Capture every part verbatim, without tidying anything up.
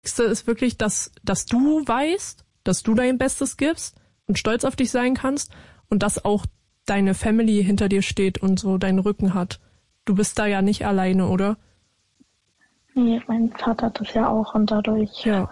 Wichtigste ist wirklich, dass, dass du weißt, dass du dein Bestes gibst und stolz auf dich sein kannst und dass auch deine Family hinter dir steht und so deinen Rücken hat. Du bist da ja nicht alleine, oder? Nee, mein Vater hat das ja auch und dadurch ja.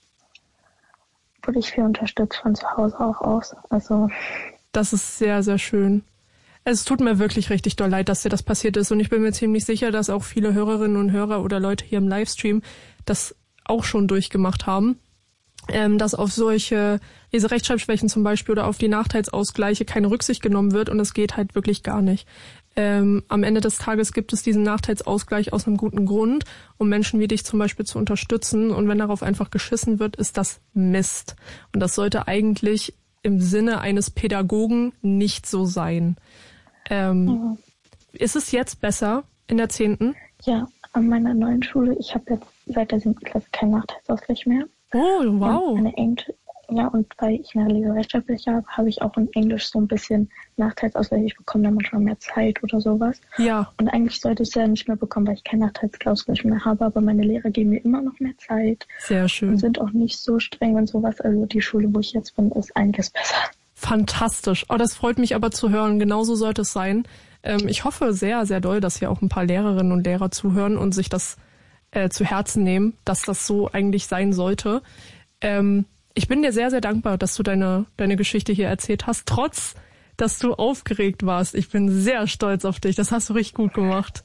wurde ich viel unterstützt von zu Hause auch aus. Also das ist sehr, sehr schön. Es tut mir wirklich richtig doll leid, dass dir das passiert ist und ich bin mir ziemlich sicher, dass auch viele Hörerinnen und Hörer oder Leute hier im Livestream das auch schon durchgemacht haben, ähm, dass auf solche Leserechtschreibschwächen zum Beispiel oder auf die Nachteilsausgleiche keine Rücksicht genommen wird und es geht halt wirklich gar nicht. Ähm, am Ende des Tages gibt es diesen Nachteilsausgleich aus einem guten Grund, um Menschen wie dich zum Beispiel zu unterstützen und wenn darauf einfach geschissen wird, ist das Mist. Und das sollte eigentlich im Sinne eines Pädagogen nicht so sein. Ähm, ja. Ist es jetzt besser in der zehnten? Ja, an meiner neuen Schule, ich habe jetzt seit der siebten Klasse keinen Nachteilsausgleich mehr. Oh, wow. Und, Englisch, ja, und weil ich eine Leserechtschreibschwäche habe, habe ich auch in Englisch so ein bisschen Nachteilsausgleich. Ich bekomme da manchmal mehr Zeit oder sowas. Ja. Und eigentlich sollte ich es ja nicht mehr bekommen, weil ich keinen Nachteilsausgleich mehr habe, aber meine Lehrer geben mir immer noch mehr Zeit. Sehr schön. Und sind auch nicht so streng und sowas. Also die Schule, wo ich jetzt bin, ist einiges besser. Fantastisch. Oh, das freut mich aber zu hören. Genauso sollte es sein. Ähm, ich hoffe sehr, sehr doll, dass hier auch ein paar Lehrerinnen und Lehrer zuhören und sich das äh, zu Herzen nehmen, dass das so eigentlich sein sollte. Ähm, ich bin dir sehr, sehr dankbar, dass du deine, deine Geschichte hier erzählt hast, trotz, dass du aufgeregt warst. Ich bin sehr stolz auf dich. Das hast du richtig gut gemacht.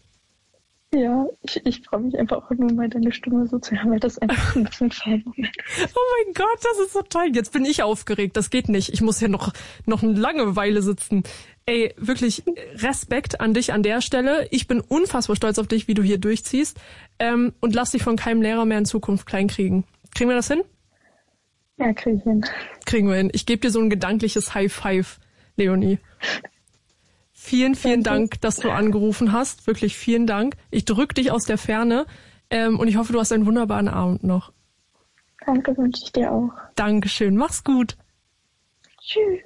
Ja, ich, ich freue mich einfach auch nur mal deine Stimme so zu hören, weil das einfach ein bisschen fein Moment. Oh mein Gott, das ist so toll. Jetzt bin ich aufgeregt. Das geht nicht. Ich muss hier noch, noch eine lange Weile sitzen. Ey, wirklich Respekt an dich an der Stelle. Ich bin unfassbar stolz auf dich, wie du hier durchziehst. Ähm, und lass dich von keinem Lehrer mehr in Zukunft kleinkriegen. Kriegen wir das hin? Ja, kriegen wir hin. Kriegen wir hin. Ich gebe dir so ein gedankliches High Five, Leonie. Vielen, vielen Danke. Dank, dass du angerufen hast. Wirklich vielen Dank. Ich drücke dich aus der Ferne ähm, und ich hoffe, du hast einen wunderbaren Abend noch. Danke, wünsche ich dir auch. Dankeschön. Mach's gut. Tschüss.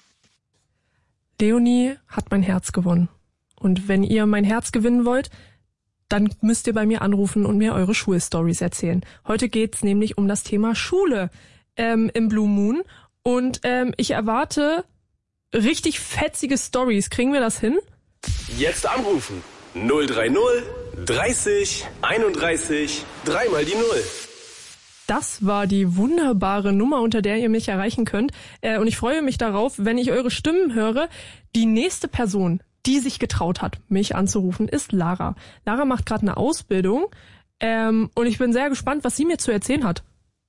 Leonie hat mein Herz gewonnen. Und wenn ihr mein Herz gewinnen wollt, dann müsst ihr bei mir anrufen und mir eure Schulstories erzählen. Heute geht's nämlich um das Thema Schule ähm, im Blue Moon. Und ähm, ich erwarte richtig fetzige Stories. Kriegen wir das hin? Jetzt anrufen. null drei null dreißig einunddreißig dreimal die Null. Das war die wunderbare Nummer, unter der ihr mich erreichen könnt. Äh, und ich freue mich darauf, wenn ich eure Stimmen höre. Die nächste Person, die sich getraut hat, mich anzurufen, ist Lara. Lara macht gerade eine Ausbildung ähm, und ich bin sehr gespannt, was sie mir zu erzählen hat.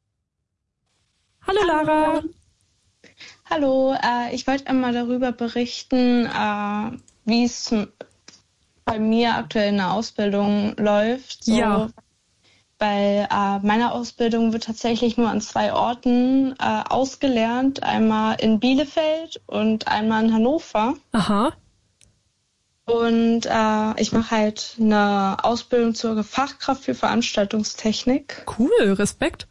Hallo, Hallo. Lara. Hallo, äh, ich wollte einmal darüber berichten, äh, wie es bei mir aktuell in der Ausbildung läuft. So, ja. Weil äh, meine Ausbildung wird tatsächlich nur an zwei Orten äh, ausgelernt. Einmal in Bielefeld und einmal in Hannover. Aha. Und äh, ich mache halt eine Ausbildung zur Fachkraft für Veranstaltungstechnik. Cool, Respekt.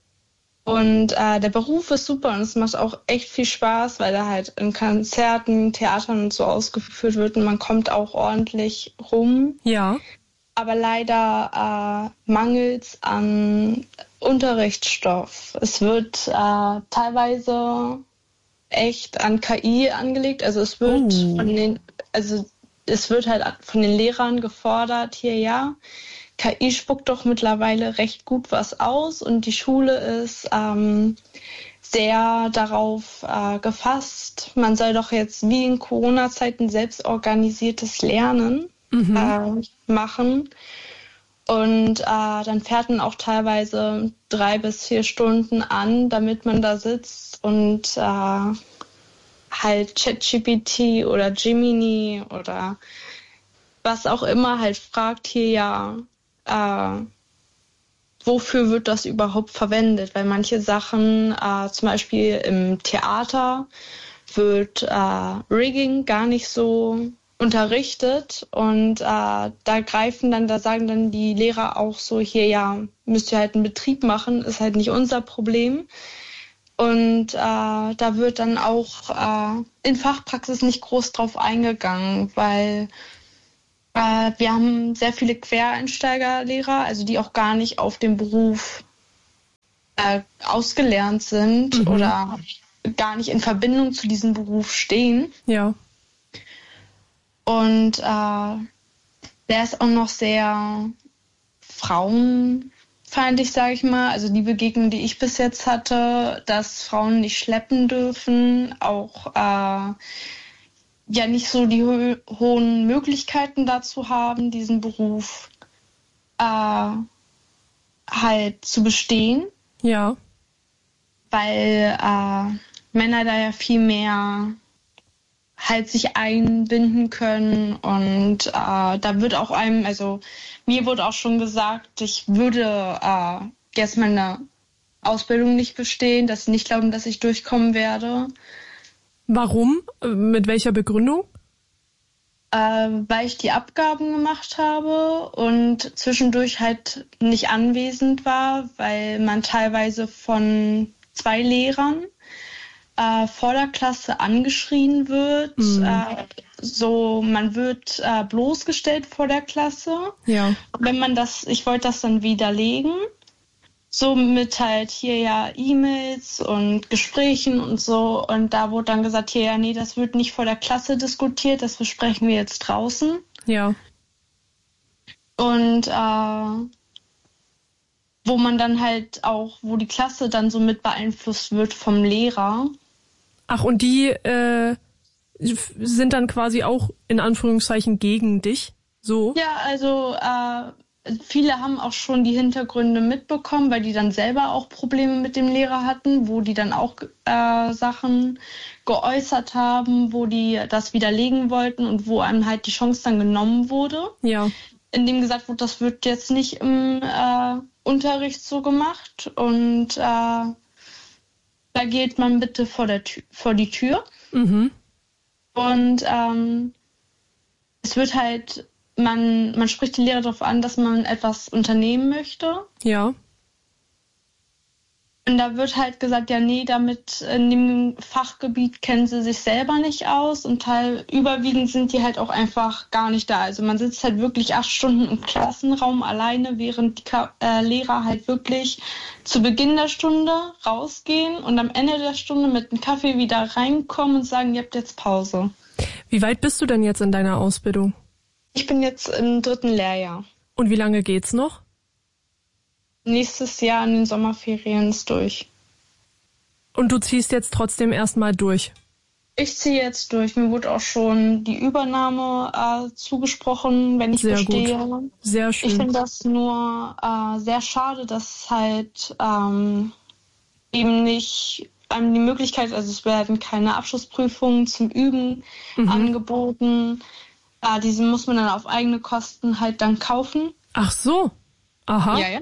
Und äh, der Beruf ist super und es macht auch echt viel Spaß, weil er halt in Konzerten, Theatern und so ausgeführt wird und man kommt auch ordentlich rum. Ja. Aber leider äh, mangelt es an Unterrichtsstoff. Es wird äh, teilweise echt an K I angelegt. Also es wird oh. von den, also es wird halt von den Lehrern gefordert, hier ja. K I spuckt doch mittlerweile recht gut was aus und die Schule ist ähm, sehr darauf äh, gefasst. Man soll doch jetzt wie in Corona-Zeiten selbstorganisiertes Lernen mhm. äh, machen. Und äh, dann fährt man auch teilweise drei bis vier Stunden an, damit man da sitzt und äh, halt ChatGPT oder Gemini oder was auch immer halt fragt hier ja, Äh, wofür wird das überhaupt verwendet? Weil manche Sachen, äh, zum Beispiel im Theater, wird äh, Rigging gar nicht so unterrichtet und äh, da greifen dann, da sagen dann die Lehrer auch so, hier ja, müsst ihr halt einen Betrieb machen, ist halt nicht unser Problem. Und äh, da wird dann auch äh, in Fachpraxis nicht groß drauf eingegangen, weil wir haben sehr viele Quereinsteigerlehrer, also die auch gar nicht auf den Beruf äh, ausgelernt sind mhm. oder gar nicht in Verbindung zu diesem Beruf stehen. Ja. Und äh, der ist auch noch sehr frauenfeindlich, sage ich mal. Also die Begegnung, die ich bis jetzt hatte, dass Frauen nicht schleppen dürfen, auch äh, ja nicht so die ho- hohen Möglichkeiten dazu haben, diesen Beruf äh, halt zu bestehen. Ja. Weil äh, Männer da ja viel mehr halt sich einbinden können und äh, da wird auch einem, also mir wurde auch schon gesagt, ich würde äh, jetzt meine Ausbildung nicht bestehen, dass sie nicht glauben, dass ich durchkommen werde. Warum? Mit welcher Begründung? Äh, weil ich die Abgaben gemacht habe und zwischendurch halt nicht anwesend war, weil man teilweise von zwei Lehrern Äh, vor der Klasse angeschrien wird, mhm. äh, so man wird äh, bloßgestellt vor der Klasse. Ja. Wenn man das, ich wollte das dann widerlegen, so mit halt hier ja E-Mails und Gesprächen und so und da wurde dann gesagt, hier ja nee, das wird nicht vor der Klasse diskutiert, das besprechen wir jetzt draußen. Ja. Und äh, wo man dann halt auch, wo die Klasse dann so mit beeinflusst wird vom Lehrer. Ach, und die äh, sind dann quasi auch in Anführungszeichen gegen dich? So? Ja, also äh, viele haben auch schon die Hintergründe mitbekommen, weil die dann selber auch Probleme mit dem Lehrer hatten, wo die dann auch äh, Sachen geäußert haben, wo die das widerlegen wollten und wo einem halt die Chance dann genommen wurde. Ja. In dem gesagt wurde, das wird jetzt nicht im äh, Unterricht so gemacht und äh, da geht man bitte vor, der Tür, vor die Tür. Mhm. Und ähm, es wird halt, man, man spricht die Lehrer darauf an, dass man etwas unternehmen möchte. Ja. Und da wird halt gesagt, ja nee, damit in dem Fachgebiet kennen sie sich selber nicht aus und teil, überwiegend sind die halt auch einfach gar nicht da. Also man sitzt halt wirklich acht Stunden im Klassenraum alleine, während die Ka- äh, Lehrer halt wirklich zu Beginn der Stunde rausgehen und am Ende der Stunde mit einem Kaffee wieder reinkommen und sagen, ihr habt jetzt Pause. Wie weit bist du denn jetzt in deiner Ausbildung? Ich bin jetzt im dritten Lehrjahr. Und wie lange geht's noch? Nächstes Jahr in den Sommerferien ist durch. Und du ziehst jetzt trotzdem erstmal durch? Ich ziehe jetzt durch. Mir wurde auch schon die Übernahme äh, zugesprochen, wenn ich sehr bestehe. Gut. Sehr schön. Ich finde das nur äh, sehr schade, dass halt ähm, eben nicht einem die Möglichkeit, also es werden keine Abschlussprüfungen zum Üben mhm. angeboten. Äh, diese muss man dann auf eigene Kosten halt dann kaufen. Ach so. Aha. Ja, ja.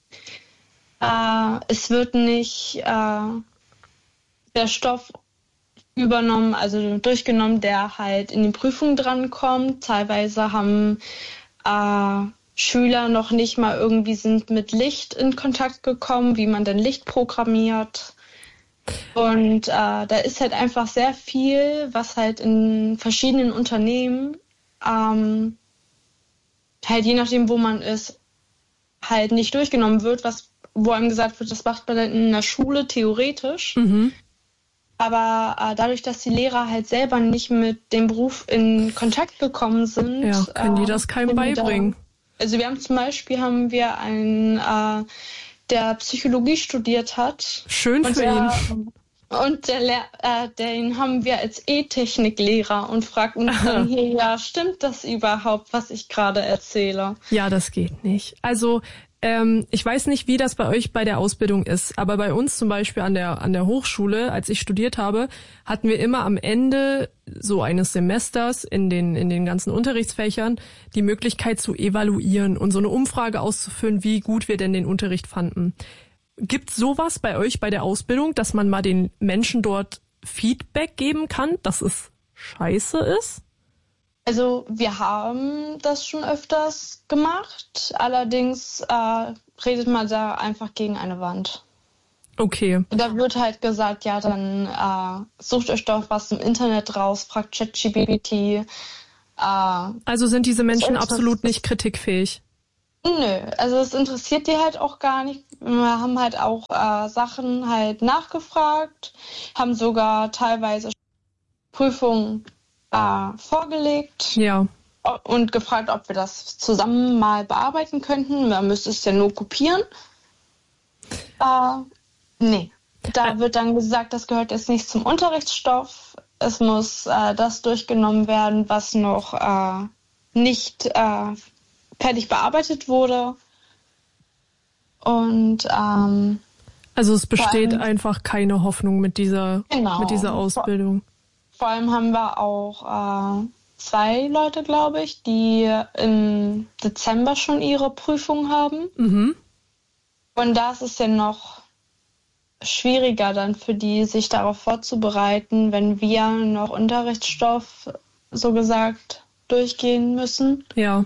Äh, es wird nicht äh, der Stoff übernommen, also durchgenommen, der halt in die Prüfung drankommt. Teilweise haben äh, Schüler noch nicht mal irgendwie sind mit Licht in Kontakt gekommen, wie man denn Licht programmiert. Und äh, da ist halt einfach sehr viel, was halt in verschiedenen Unternehmen ähm, halt je nachdem, wo man ist, halt nicht durchgenommen wird, was wo einem gesagt wird, das macht man dann in der Schule theoretisch. Mhm. Aber äh, dadurch, dass die Lehrer halt selber nicht mit dem Beruf in Kontakt gekommen sind, ja, können die äh, das keinem beibringen. Da, also wir haben zum Beispiel haben wir einen, äh, der Psychologie studiert hat. Schön für der, ihn. Und der, äh, den haben wir als E-Technik-Lehrer und fragten uns dann hier, ja, stimmt das überhaupt, was ich gerade erzähle? Ja, das geht nicht. Also ähm, ich weiß nicht, wie das bei euch bei der Ausbildung ist, aber bei uns zum Beispiel an der an der Hochschule, als ich studiert habe, hatten wir immer am Ende so eines Semesters in den in den ganzen Unterrichtsfächern die Möglichkeit zu evaluieren und so eine Umfrage auszufüllen, wie gut wir denn den Unterricht fanden. Gibt's sowas bei euch bei der Ausbildung, dass man mal den Menschen dort Feedback geben kann, dass es scheiße ist? Also wir haben das schon öfters gemacht, allerdings äh, redet man da einfach gegen eine Wand. Okay. Da wird halt gesagt, ja, dann äh, sucht euch doch was im Internet raus, fragt ChatGPT. Äh, also sind diese Menschen absolut nicht kritikfähig? Nö, also es interessiert die halt auch gar nicht. Wir haben halt auch äh, Sachen halt nachgefragt, haben sogar teilweise Prüfungen äh, vorgelegt. Ja. Und gefragt, ob wir das zusammen mal bearbeiten könnten. Man müsste es ja nur kopieren. Äh, nee. Da wird dann gesagt, das gehört jetzt nicht zum Unterrichtsstoff. Es muss äh, das durchgenommen werden, was noch äh, nicht äh, fertig bearbeitet wurde. Und ähm, also es besteht allem, einfach keine Hoffnung mit dieser, genau, mit dieser Ausbildung. Vor, vor allem haben wir auch äh, zwei Leute, glaube ich, die im Dezember schon ihre Prüfung haben. Mhm. Und da ist es ja noch schwieriger dann für die, sich darauf vorzubereiten, wenn wir noch Unterrichtsstoff, so gesagt, durchgehen müssen. Ja.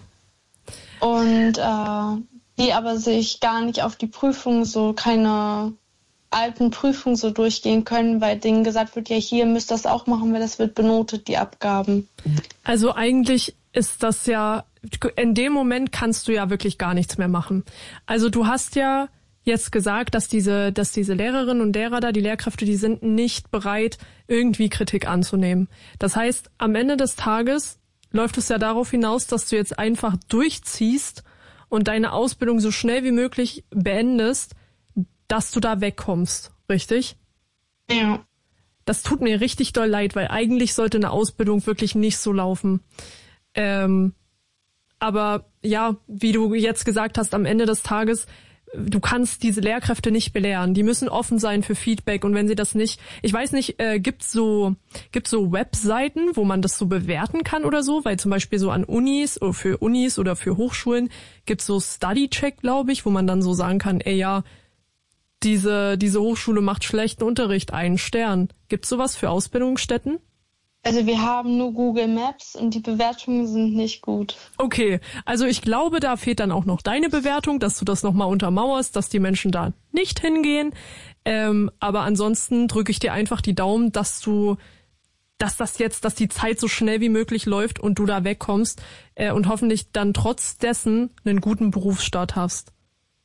Und äh, die aber sich gar nicht auf die Prüfung, so keine alten Prüfungen so durchgehen können, weil denen gesagt wird, ja, hier müsst ihr das auch machen, weil das wird benotet, die Abgaben. Also eigentlich ist das ja, in dem Moment kannst du ja wirklich gar nichts mehr machen. Also du hast ja jetzt gesagt, dass diese, dass diese Lehrerinnen und Lehrer da, die Lehrkräfte, die sind nicht bereit, irgendwie Kritik anzunehmen. Das heißt, am Ende des Tages läuft es ja darauf hinaus, dass du jetzt einfach durchziehst und deine Ausbildung so schnell wie möglich beendest, dass du da wegkommst, richtig? Ja. Das tut mir richtig doll leid, weil eigentlich sollte eine Ausbildung wirklich nicht so laufen. Ähm, aber ja, wie du jetzt gesagt hast, am Ende des Tages, du kannst diese Lehrkräfte nicht belehren. Die müssen offen sein für Feedback und wenn sie das nicht, ich weiß nicht, äh, gibt's so, gibt's so Webseiten, wo man das so bewerten kann oder so, weil zum Beispiel so an Unis oder für Unis oder für Hochschulen gibt's so Study-Check, glaube ich, wo man dann so sagen kann, ey ja, diese diese Hochschule macht schlechten Unterricht, einen Stern. Gibt's sowas für Ausbildungsstätten? Also wir haben nur Google Maps und die Bewertungen sind nicht gut. Okay, also ich glaube, da fehlt dann auch noch deine Bewertung, dass du das nochmal untermauerst, dass die Menschen da nicht hingehen. Ähm, aber ansonsten drücke ich dir einfach die Daumen, dass du, dass das jetzt, dass die Zeit so schnell wie möglich läuft und du da wegkommst äh, und hoffentlich dann trotz dessen einen guten Berufsstart hast.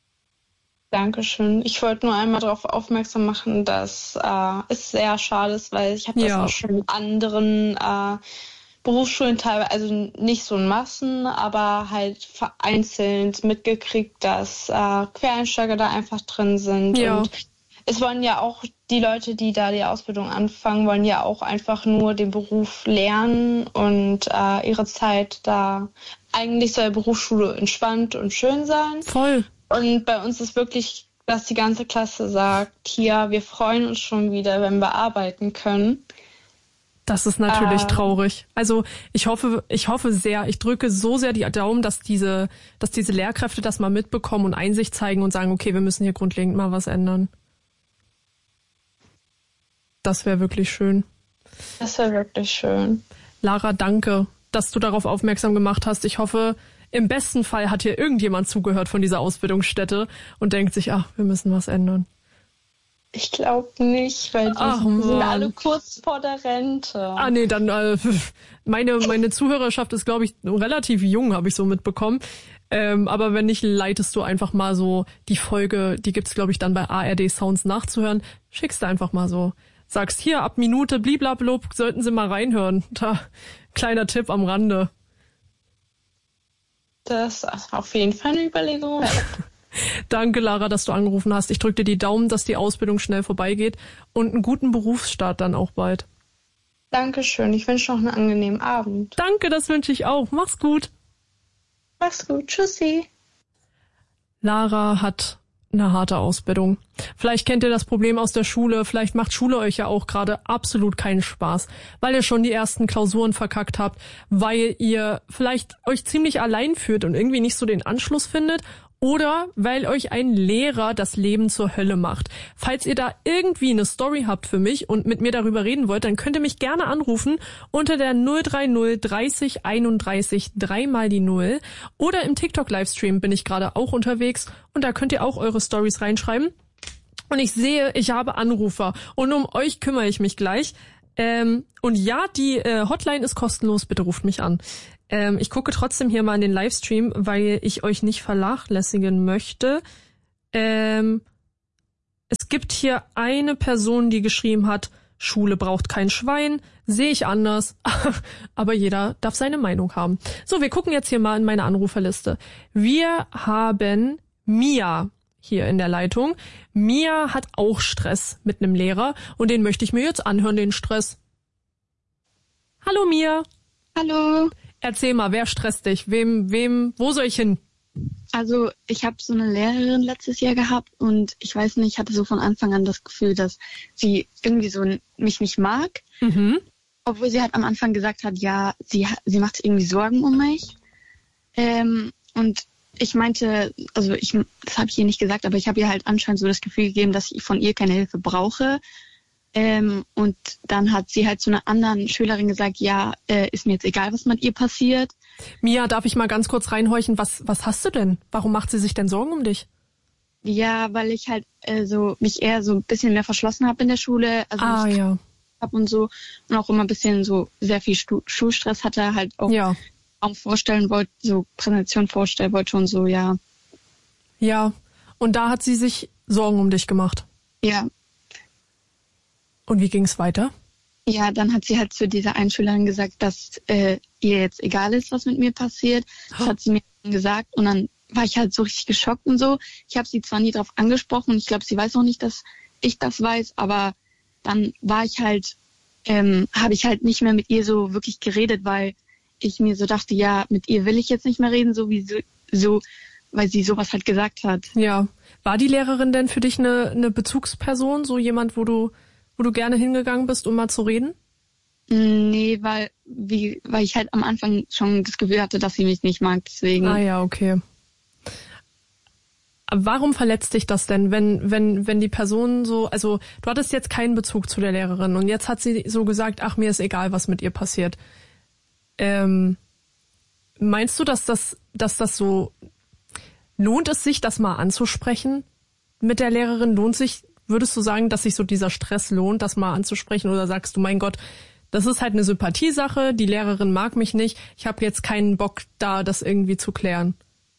Dankeschön. Ich wollte nur einmal darauf aufmerksam machen, dass äh, es sehr schade ist, weil ich habe das Ja. auch schon mit anderen äh, Berufsschulen teilweise, also nicht so in Massen, aber halt vereinzelt mitgekriegt, dass äh, Quereinsteiger da einfach drin sind. Ja. Und es wollen ja auch die Leute, die da die Ausbildung anfangen, wollen ja auch einfach nur den Beruf lernen und äh, ihre Zeit da. Eigentlich soll Berufsschule entspannt und schön sein. Voll. Und bei uns ist wirklich, dass die ganze Klasse sagt, hier, wir freuen uns schon wieder, wenn wir arbeiten können. Das ist natürlich äh, traurig. Also ich hoffe, ich hoffe sehr, ich drücke so sehr die Daumen, dass diese, dass diese Lehrkräfte das mal mitbekommen und Einsicht zeigen und sagen, okay, wir müssen hier grundlegend mal was ändern. Das wäre wirklich schön. Das wäre wirklich schön. Lara, danke, dass du darauf aufmerksam gemacht hast. Ich hoffe, im besten Fall hat hier irgendjemand zugehört von dieser Ausbildungsstätte und denkt sich, ach, wir müssen was ändern. Ich glaube nicht, weil die Ach, sind Mann. alle kurz vor der Rente. Ah nee, dann äh, meine meine Zuhörerschaft ist, glaube ich, relativ jung, habe ich so mitbekommen. Ähm, aber wenn nicht, leitest du einfach mal so die Folge, die gibt's, glaube ich, dann bei A R D Sounds nachzuhören. Schickst du einfach mal so. Sagst, hier, ab Minute, bliblablub, sollten Sie mal reinhören. Da, kleiner Tipp am Rande. Das ist auf jeden Fall eine Überlegung. Danke, Lara, dass du angerufen hast. Ich drücke dir die Daumen, dass die Ausbildung schnell vorbeigeht und einen guten Berufsstart dann auch bald. Dankeschön. Ich wünsche noch einen angenehmen Abend. Danke, das wünsche ich auch. Mach's gut. Mach's gut. Tschüssi. Lara hat eine harte Ausbildung. Vielleicht kennt ihr das Problem aus der Schule, vielleicht macht Schule euch ja auch gerade absolut keinen Spaß, weil ihr schon die ersten Klausuren verkackt habt, weil ihr vielleicht euch ziemlich allein fühlt und irgendwie nicht so den Anschluss findet oder weil euch ein Lehrer das Leben zur Hölle macht. Falls ihr da irgendwie eine Story habt für mich und mit mir darüber reden wollt, dann könnt ihr mich gerne anrufen unter der null drei null dreißig einunddreißig drei mal die null oder im TikTok-Livestream bin ich gerade auch unterwegs und da könnt ihr auch eure Stories reinschreiben. Und ich sehe, ich habe Anrufer und um euch kümmere ich mich gleich. Ähm, und ja, die äh, Hotline ist kostenlos, bitte ruft mich an. Ähm, ich gucke trotzdem hier mal in den Livestream, weil ich euch nicht vernachlässigen möchte. Ähm, es gibt hier eine Person, die geschrieben hat, Schule braucht kein Schwein, sehe ich anders, aber jeder darf seine Meinung haben. So, wir gucken jetzt hier mal in meine Anruferliste. Wir haben Mia hier in der Leitung. Mia hat auch Stress mit einem Lehrer und den möchte ich mir jetzt anhören, den Stress. Hallo Mia. Hallo. Erzähl mal, wer stresst dich? Wem, wem, wo soll ich hin? Also ich habe so eine Lehrerin letztes Jahr gehabt und ich weiß nicht, ich hatte so von Anfang an das Gefühl, dass sie irgendwie so mich nicht mag. Mhm. Obwohl sie halt am Anfang gesagt hat, ja, sie, sie macht irgendwie Sorgen um mich. Ähm, und ich meinte, also ich, das habe ich ihr nicht gesagt, aber ich habe ihr halt anscheinend so das Gefühl gegeben, dass ich von ihr keine Hilfe brauche. Ähm, und dann hat sie halt zu einer anderen Schülerin gesagt, ja, äh, ist mir jetzt egal, was mit ihr passiert. Mia, darf ich mal ganz kurz reinhorchen? Was, was hast du denn? Warum macht sie sich denn Sorgen um dich? Ja, weil ich halt äh, so mich eher so ein bisschen mehr verschlossen habe in der Schule. Also ah, ich ja. Hab und so. Und auch immer ein bisschen so sehr viel Stu- Schulstress hatte, halt auch ja. auch vorstellen wollte, so Präsentation vorstellen wollte und so, ja. Ja, und da hat sie sich Sorgen um dich gemacht? Ja. Und wie ging's weiter? Ja, dann hat sie halt zu dieser einen Schülerin gesagt, dass äh, ihr jetzt egal ist, was mit mir passiert. Das hat sie mir gesagt und dann war ich halt so richtig geschockt und so. Ich habe sie zwar nie drauf angesprochen und ich glaube, sie weiß auch nicht, dass ich das weiß, aber dann war ich halt, ähm, habe ich halt nicht mehr mit ihr so wirklich geredet, weil ich mir so dachte, ja, mit ihr will ich jetzt nicht mehr reden, so wie so, so weil sie sowas halt gesagt hat. Ja. War die Lehrerin denn für dich eine, eine Bezugsperson, so jemand, wo du wo du gerne hingegangen bist, um mal zu reden? Nee, weil wie weil ich halt am Anfang schon das Gefühl hatte, dass sie mich nicht mag, deswegen. Ah ja, okay. Aber warum verletzt dich das denn, wenn wenn wenn die Person so, also du hattest jetzt keinen Bezug zu der Lehrerin und jetzt hat sie so gesagt, ach, mir ist egal, was mit ihr passiert. Ähm, meinst du, dass das dass das so lohnt es sich, das mal anzusprechen mit der Lehrerin? Lohnt sich Würdest du sagen, dass sich so dieser Stress lohnt, das mal anzusprechen? Oder sagst du, mein Gott, das ist halt eine Sympathiesache, die Lehrerin mag mich nicht, ich habe jetzt keinen Bock, da das irgendwie zu klären?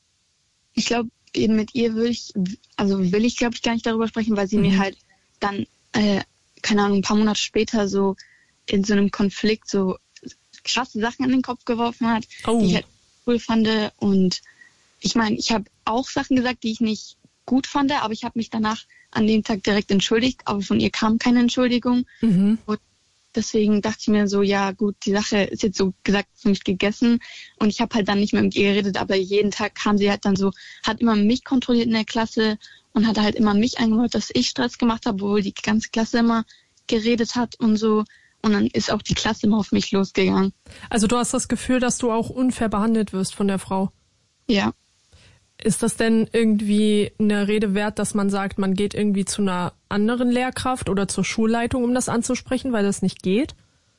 Ich glaube, mit ihr will ich, also will ich, glaube ich, gar nicht darüber sprechen, weil sie mhm. mir halt dann, äh, keine Ahnung, ein paar Monate später so in so einem Konflikt so krasse Sachen an den Kopf geworfen hat, oh. die ich halt cool fand. Und ich meine, ich habe auch Sachen gesagt, die ich nicht gut fand, aber ich habe mich danach an dem Tag direkt entschuldigt, aber von ihr kam keine Entschuldigung. Mhm. Und deswegen dachte ich mir so, ja gut, die Sache ist jetzt so gesagt für mich gegessen und ich habe halt dann nicht mehr mit ihr geredet, aber jeden Tag kam sie halt dann so, hat immer mich kontrolliert in der Klasse und hat halt immer mich angehört, dass ich Stress gemacht habe, obwohl die ganze Klasse immer geredet hat und so. Und dann ist auch die Klasse immer auf mich losgegangen. Also du hast das Gefühl, dass du auch unfair behandelt wirst von der Frau? Ja. Ist das denn irgendwie eine Rede wert, dass man sagt, man geht irgendwie zu einer anderen Lehrkraft oder zur Schulleitung, um das anzusprechen, weil das nicht geht?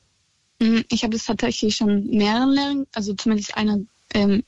Ich habe das tatsächlich schon mehreren Lehrern, also zumindest einer ähm,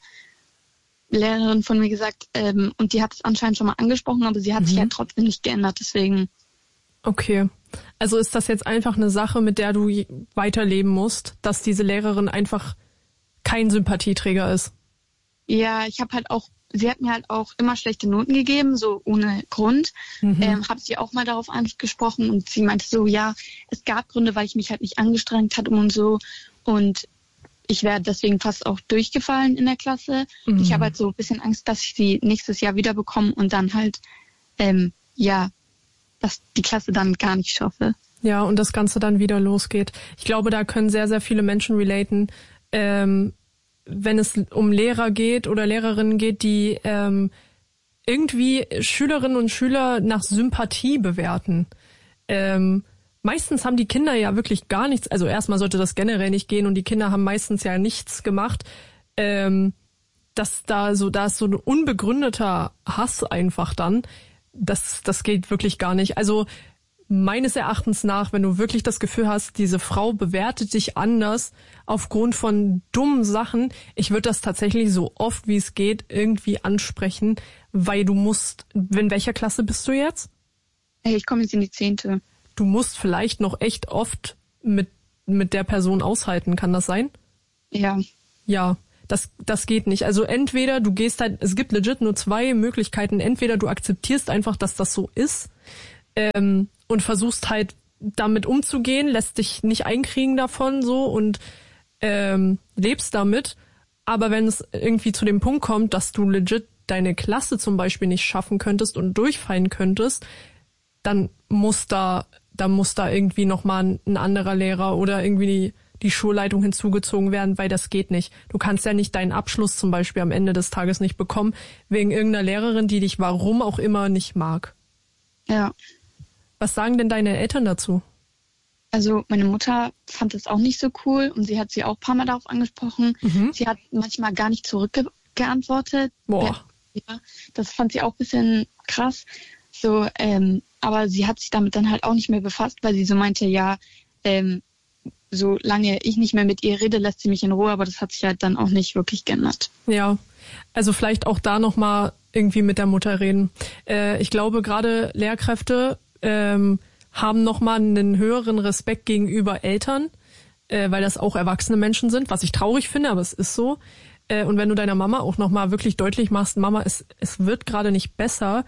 Lehrerin von mir gesagt, ähm, und die hat es anscheinend schon mal angesprochen, aber sie hat mhm. sich ja trotzdem nicht geändert, deswegen. Okay. Also ist das jetzt einfach eine Sache, mit der du weiterleben musst, dass diese Lehrerin einfach kein Sympathieträger ist? Ja, ich habe halt auch Sie hat mir halt auch immer schlechte Noten gegeben, so ohne Grund. Mhm. Ähm, habe sie auch mal darauf angesprochen und sie meinte so, ja, es gab Gründe, weil ich mich halt nicht angestrengt hatte und so. Und ich wäre deswegen fast auch durchgefallen in der Klasse. Mhm. Ich habe halt so ein bisschen Angst, dass ich sie nächstes Jahr wieder bekomme und dann halt, ähm, ja, dass die Klasse dann gar nicht schaffe. Ja, und das Ganze dann wieder losgeht. Ich glaube, da können sehr, sehr viele Menschen relaten, ähm, wenn es um Lehrer geht oder Lehrerinnen geht, die ähm, irgendwie Schülerinnen und Schüler nach Sympathie bewerten. Ähm, meistens haben die Kinder ja wirklich gar nichts, also erstmal sollte das generell nicht gehen und die Kinder haben meistens ja nichts gemacht, ähm, dass da so, da ist so ein unbegründeter Hass einfach dann, das, das geht wirklich gar nicht. Also meines Erachtens nach, wenn du wirklich das Gefühl hast, diese Frau bewertet dich anders aufgrund von dummen Sachen, ich würde das tatsächlich so oft wie es geht irgendwie ansprechen, weil du musst, in welcher Klasse bist du jetzt? Hey, ich komme jetzt in die zehnte. Du musst vielleicht noch echt oft mit mit der Person aushalten. Kann das sein? Ja. Ja, das, das geht nicht. Also entweder du gehst halt, es gibt legit nur zwei Möglichkeiten. Entweder du akzeptierst einfach, dass das so ist, ähm, und versuchst halt damit umzugehen, lässt dich nicht einkriegen davon so und ähm, lebst damit. Aber wenn es irgendwie zu dem Punkt kommt, dass du legit deine Klasse zum Beispiel nicht schaffen könntest und durchfallen könntest, dann muss da, dann muss da irgendwie nochmal ein anderer Lehrer oder irgendwie die, die Schulleitung hinzugezogen werden, weil das geht nicht. Du kannst ja nicht deinen Abschluss zum Beispiel am Ende des Tages nicht bekommen, wegen irgendeiner Lehrerin, die dich warum auch immer nicht mag. Ja. Was sagen denn deine Eltern dazu? Also meine Mutter fand es auch nicht so cool und sie hat sie auch ein paar Mal darauf angesprochen. Mhm. Sie hat manchmal gar nicht zurückgeantwortet. Boah. Ja, das fand sie auch ein bisschen krass. So, ähm, aber sie hat sich damit dann halt auch nicht mehr befasst, weil sie so meinte, ja, ähm, solange ich nicht mehr mit ihr rede, lässt sie mich in Ruhe, aber das hat sich halt dann auch nicht wirklich geändert. Ja, also vielleicht auch da nochmal irgendwie mit der Mutter reden. Äh, ich glaube, gerade Lehrkräfte ähm, haben nochmal einen höheren Respekt gegenüber Eltern, äh, weil das auch erwachsene Menschen sind, was ich traurig finde, aber es ist so. Äh, und wenn du deiner Mama auch nochmal wirklich deutlich machst, Mama, es, es wird gerade nicht besser,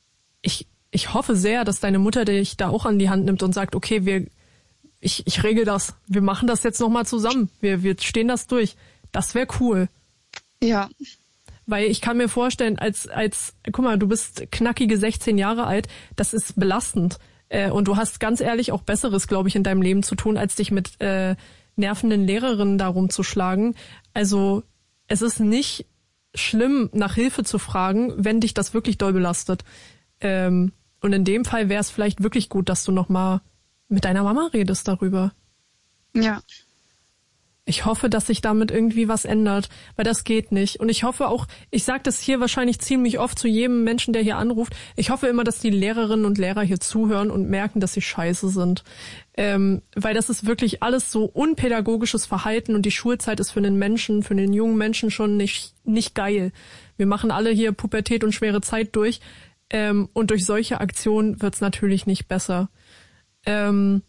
ich, ich hoffe sehr, dass deine Mutter dich da auch an die Hand nimmt und sagt, okay, wir, ich, ich regel das, wir machen das jetzt nochmal zusammen, wir, wir stehen das durch. Das wäre cool. Ja. Weil ich kann mir vorstellen, als, als, guck mal, du bist knackige sechzehn Jahre alt, das ist belastend. Äh, und du hast ganz ehrlich auch Besseres, glaube ich, in deinem Leben zu tun, als dich mit äh, nervenden Lehrerinnen da rumzuschlagen. Also es ist nicht schlimm, nach Hilfe zu fragen, wenn dich das wirklich doll belastet. Ähm, und in dem Fall wäre es vielleicht wirklich gut, dass du nochmal mit deiner Mama redest darüber. Ja. Ich hoffe, dass sich damit irgendwie was ändert, weil das geht nicht. Und ich hoffe auch, ich sage das hier wahrscheinlich ziemlich oft zu jedem Menschen, der hier anruft, ich hoffe immer, dass die Lehrerinnen und Lehrer hier zuhören und merken, dass sie scheiße sind. Ähm, weil das ist wirklich alles so unpädagogisches Verhalten und die Schulzeit ist für den Menschen, für den jungen Menschen schon nicht, nicht geil. Wir machen alle hier Pubertät und schwere Zeit durch ähm, und durch solche Aktionen wird's natürlich nicht besser. Ähm,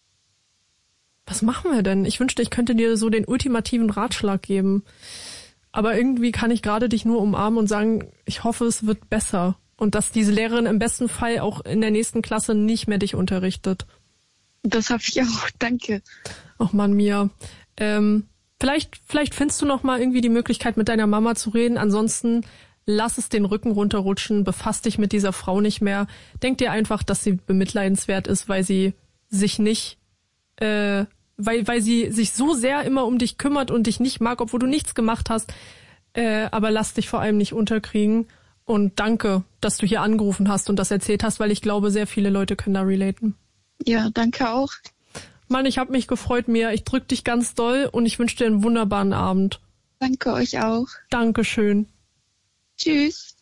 Was machen wir denn? Ich wünschte, ich könnte dir so den ultimativen Ratschlag geben. Aber irgendwie kann ich gerade dich nur umarmen und sagen, ich hoffe, es wird besser. Und dass diese Lehrerin im besten Fall auch in der nächsten Klasse nicht mehr dich unterrichtet. Das hoffe ich auch. Danke. Ach Mann, Mia. Ähm, vielleicht, vielleicht findest du noch mal irgendwie die Möglichkeit, mit deiner Mama zu reden. Ansonsten lass es den Rücken runterrutschen. Befass dich mit dieser Frau nicht mehr. Denk dir einfach, dass sie bemitleidenswert ist, weil sie sich nicht... Äh, weil weil sie sich so sehr immer um dich kümmert und dich nicht mag, obwohl du nichts gemacht hast. Äh, aber lass dich vor allem nicht unterkriegen. Und danke, dass du hier angerufen hast und das erzählt hast, weil ich glaube, sehr viele Leute können da relaten. Ja, danke auch. Mann, ich habe mich gefreut, Mia. Ich drück dich ganz doll und ich wünsche dir einen wunderbaren Abend. Danke euch auch. Dankeschön. Tschüss.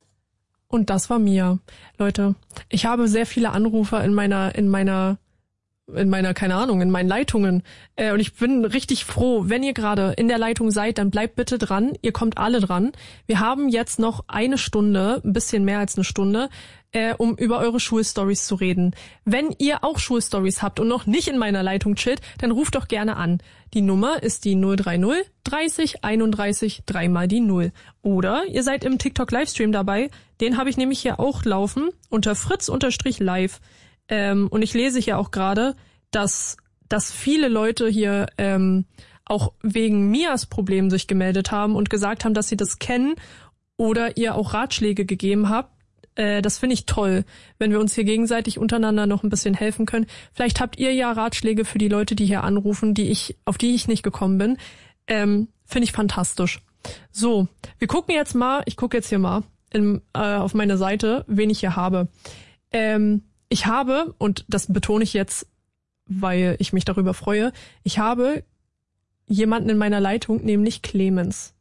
Und das war Mia. Leute, ich habe sehr viele Anrufer in meiner in meiner in meiner, keine Ahnung, in meinen Leitungen. Äh, und ich bin richtig froh, wenn ihr gerade in der Leitung seid, dann bleibt bitte dran. Ihr kommt alle dran. Wir haben jetzt noch eine Stunde, ein bisschen mehr als eine Stunde, äh, um über eure Schulstories zu reden. Wenn ihr auch Schulstories habt und noch nicht in meiner Leitung chillt, dann ruft doch gerne an. Die Nummer ist die null drei null dreißig einunddreißig dreimal die null. Oder ihr seid im TikTok-Livestream dabei. Den habe ich nämlich hier auch laufen unter fritz-live. Ähm, und ich lese hier auch gerade, dass, dass viele Leute hier ähm, auch wegen Mias Problem sich gemeldet haben und gesagt haben, dass sie das kennen oder ihr auch Ratschläge gegeben habt. Äh, das finde ich toll, wenn wir uns hier gegenseitig untereinander noch ein bisschen helfen können. Vielleicht habt ihr ja Ratschläge für die Leute, die hier anrufen, die ich, auf die ich nicht gekommen bin. Ähm, finde ich fantastisch. So, wir gucken jetzt mal, ich gucke jetzt hier mal in, äh, auf meine Seite, wen ich hier habe. Ähm, Ich habe, und das betone ich jetzt, weil ich mich darüber freue, ich habe jemanden in meiner Leitung, nämlich Clemens.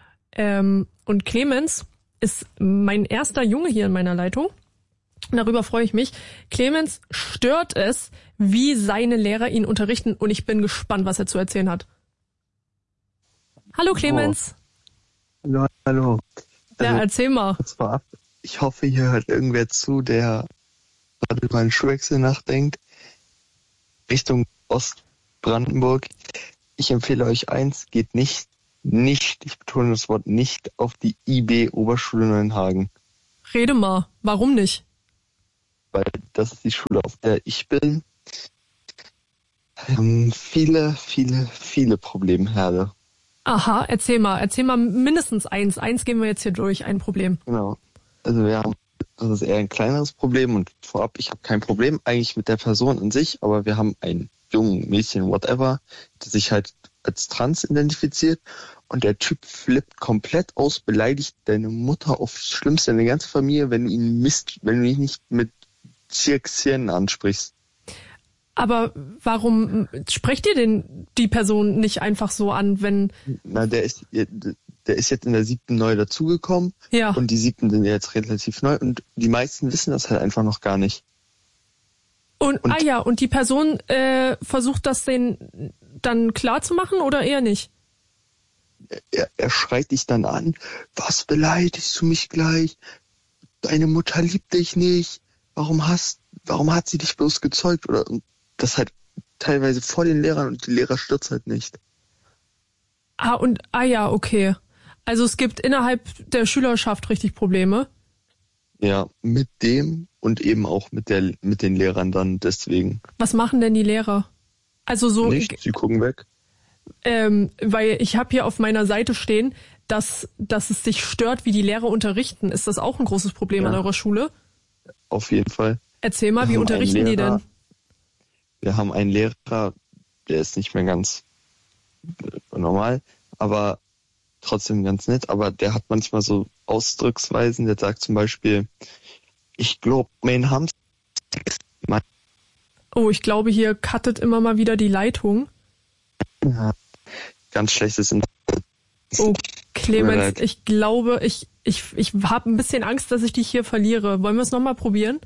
Ähm, und Clemens ist mein erster Junge hier in meiner Leitung. Darüber freue ich mich. Clemens stört es, wie seine Lehrer ihn unterrichten, und ich bin gespannt, was er zu erzählen hat. Hallo Clemens. Oh. Hallo, hallo. Ja, also, erzähl mal. Vorab, ich hoffe, hier hört irgendwer zu, der gerade über einen Schulwechsel nachdenkt, Richtung Ost, Brandenburg. Ich empfehle euch eins, geht nicht, nicht, ich betone das Wort nicht, auf die I B Oberschule Neuenhagen. Rede mal, warum nicht? Weil das ist die Schule, auf der ich bin. Ähm, viele, viele, viele Problemherde. Aha, erzähl mal, erzähl mal mindestens eins. Eins gehen wir jetzt hier durch, ein Problem. Genau. Also wir haben, das ist eher ein kleineres Problem und vorab, ich habe kein Problem eigentlich mit der Person an sich, aber wir haben ein jungen Mädchen, whatever, der sich halt als trans identifiziert und der Typ flippt komplett aus, beleidigt deine Mutter aufs Schlimmste, deine ganze Familie, wenn du ihn misst, wenn du ihn nicht mit Zirksien ansprichst. Aber warum sprecht ihr denn die Person nicht einfach so an, wenn... Na, der ist, der ist jetzt in der siebten neu dazugekommen. Ja. Und die siebten sind jetzt relativ neu und die meisten wissen das halt einfach noch gar nicht. Und, und ah ja, und die Person äh, versucht das denen dann klar zu machen oder eher nicht? Er, er schreit dich dann an, was beleidigst du mich gleich? Deine Mutter liebt dich nicht. Warum hast, warum hat sie dich bloß gezeugt? Oder das halt teilweise vor den Lehrern und die Lehrer stürzt halt nicht. Ah, und, ah ja, okay. Also es gibt innerhalb der Schülerschaft richtig Probleme? Ja, mit dem und eben auch mit der, mit den Lehrern dann deswegen. Was machen denn die Lehrer? Also so... Nicht, sie gucken weg. Ähm, weil ich habe hier auf meiner Seite stehen, dass, dass es dich stört, wie die Lehrer unterrichten. Ist das auch ein großes Problem Ja. an eurer Schule? Auf jeden Fall. Erzähl mal, Wir wie haben unterrichten einen die Lehrer, denn? Wir haben einen Lehrer, der ist nicht mehr ganz normal, aber trotzdem ganz nett. Aber der hat manchmal so Ausdrucksweisen, der sagt zum Beispiel, ich glaube, mein Hamster ist mein... Oh, ich glaube, hier cuttet immer mal wieder die Leitung. Ja, ganz schlechtes Internet. Oh, Tut mir Clemens, leid. ich glaube, ich, ich, ich habe ein bisschen Angst, dass ich dich hier verliere. Wollen wir es nochmal probieren?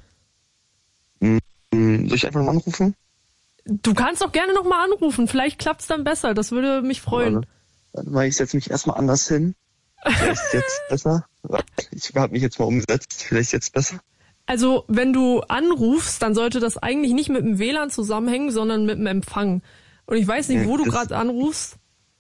Hm, Soll ich einfach mal anrufen? Du kannst doch gerne nochmal anrufen. Vielleicht klappt's dann besser. Das würde mich freuen. Warte, warte mal, ich setze mich erstmal anders hin. Vielleicht ist jetzt besser. Ich habe mich jetzt mal umgesetzt. Vielleicht jetzt besser. Also, wenn du anrufst, dann sollte das eigentlich nicht mit dem W L A N zusammenhängen, sondern mit dem Empfang. Und ich weiß nicht, wo du Das- gerade anrufst.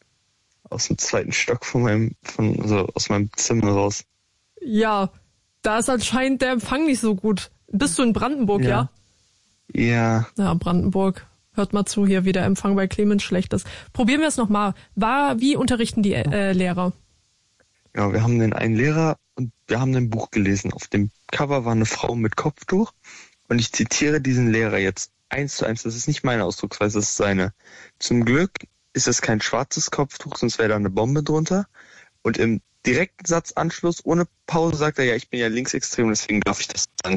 Aus dem zweiten Stock von meinem, von, also aus meinem Zimmer raus. Ja, da ist anscheinend der Empfang nicht so gut. Bist du in Brandenburg, ja? Ja. Ja, Ja, Brandenburg. Hört mal zu hier, wie der Empfang bei Clemens schlecht ist. Probieren wir es nochmal. War, wie unterrichten die äh, Lehrer? ja, wir haben den einen Lehrer und wir haben ein Buch gelesen. Auf dem Cover war eine Frau mit Kopftuch und ich zitiere diesen Lehrer jetzt eins zu eins. Das ist nicht meine Ausdrucksweise, das ist seine. Zum Glück ist es kein schwarzes Kopftuch, sonst wäre da eine Bombe drunter. Und im direkten Satzanschluss, ohne Pause, sagt er, ja, ich bin ja linksextrem, deswegen darf ich das sagen.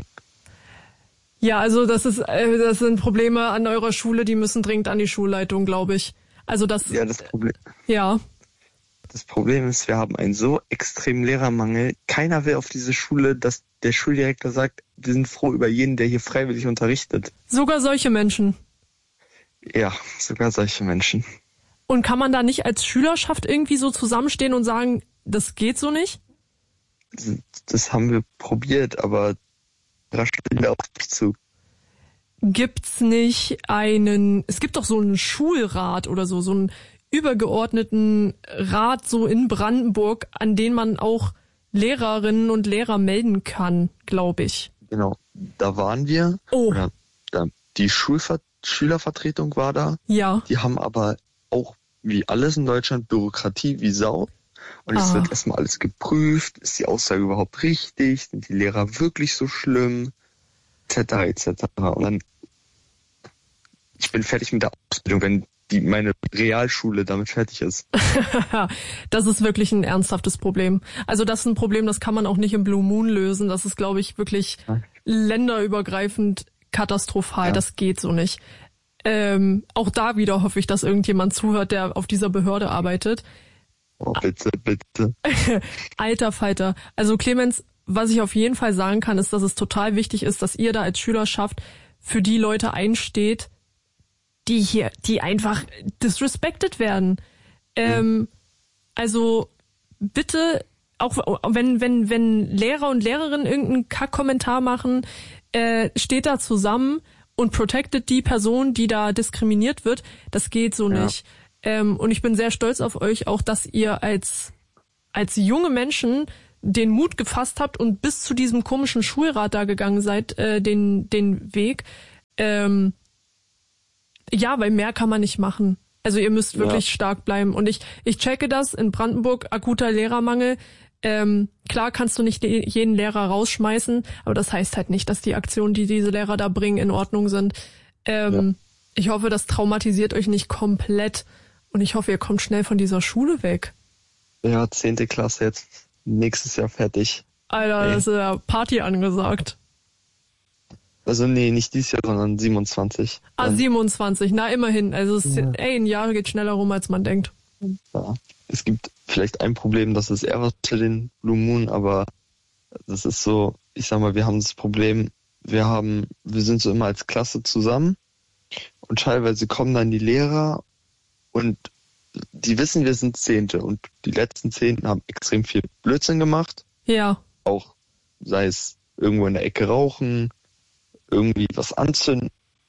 Ja, also das ist, äh, das sind Probleme an eurer Schule, die müssen dringend an die Schulleitung, glaube ich. Also das, Ja, das Problem, ja. das Problem ist, wir haben einen so extremen Lehrermangel. Keiner will auf diese Schule, dass der Schuldirektor sagt, wir sind froh über jeden, der hier freiwillig unterrichtet. Sogar solche Menschen. Ja, sogar solche Menschen. Und kann man da nicht als Schülerschaft irgendwie so zusammenstehen und sagen, das geht so nicht? Das, das haben wir probiert, aber da stehen wir auch nicht zu. Gibt's nicht einen, es gibt doch so einen Schulrat oder so, so einen übergeordneten Rat so in Brandenburg, an den man auch Lehrerinnen und Lehrer melden kann, glaube ich. Genau, da waren wir. Oh. Oder, da, die Schulver- Schülervertretung war da. Ja. Die haben aber auch, wie alles in Deutschland, Bürokratie wie Sau. Und es Ah. wird erstmal alles geprüft. Ist die Aussage überhaupt richtig? Sind die Lehrer wirklich so schlimm? Etc. et cetera. Und dann, ich bin fertig mit der Ausbildung, wenn die meine Realschule damit fertig ist. Das ist wirklich ein ernsthaftes Problem. Also das ist ein Problem, das kann man auch nicht im Blue Moon lösen. Das ist, glaube ich, wirklich länderübergreifend katastrophal. Ja. Das geht so nicht. Ähm, auch da wieder hoffe ich, dass irgendjemand zuhört, der auf dieser Behörde arbeitet. Oh, bitte, bitte. Alter Falter. Also Clemens, was ich auf jeden Fall sagen kann, ist, dass es total wichtig ist, dass ihr da als Schülerschaft für die Leute einsteht, die hier, die einfach disrespected werden. Ähm, also bitte, auch wenn wenn wenn Lehrer und Lehrerinnen irgendeinen Kack-Kommentar machen, äh, steht da zusammen und protected die Person, die da diskriminiert wird. Das geht so Ja. nicht. Ähm, und ich bin sehr stolz auf euch, auch dass ihr als als junge Menschen den Mut gefasst habt und bis zu diesem komischen Schulrat da gegangen seid, äh, den den Weg. Ähm, ja, weil mehr kann man nicht machen. Also ihr müsst wirklich Ja. stark bleiben. Und ich ich checke das in Brandenburg, akuter Lehrermangel. Ähm, klar kannst du nicht jeden Lehrer rausschmeißen, aber das heißt halt nicht, dass die Aktionen, die diese Lehrer da bringen, in Ordnung sind. Ähm, Ja. Ich hoffe, das traumatisiert euch nicht komplett und ich hoffe, ihr kommt schnell von dieser Schule weg. Ja, zehnte Klasse jetzt. Nächstes Jahr fertig. Alter, Ey. das ist ja Party angesagt. Also nee, nicht dieses Jahr, sondern siebenundzwanzig. Ah, Dann, siebenundzwanzig, na immerhin. Also es, Ja. ey, ein Jahr geht schneller rum, als man denkt. ja. Es gibt vielleicht ein Problem, das ist eher was für den Blue Moon, aber das ist so, ich sag mal, wir haben das Problem, wir haben, wir sind so immer als Klasse zusammen und teilweise kommen dann die Lehrer und die wissen, wir sind Zehnte und die letzten Zehnten haben extrem viel Blödsinn gemacht, Ja. auch sei es irgendwo in der Ecke rauchen, irgendwie was anzünden.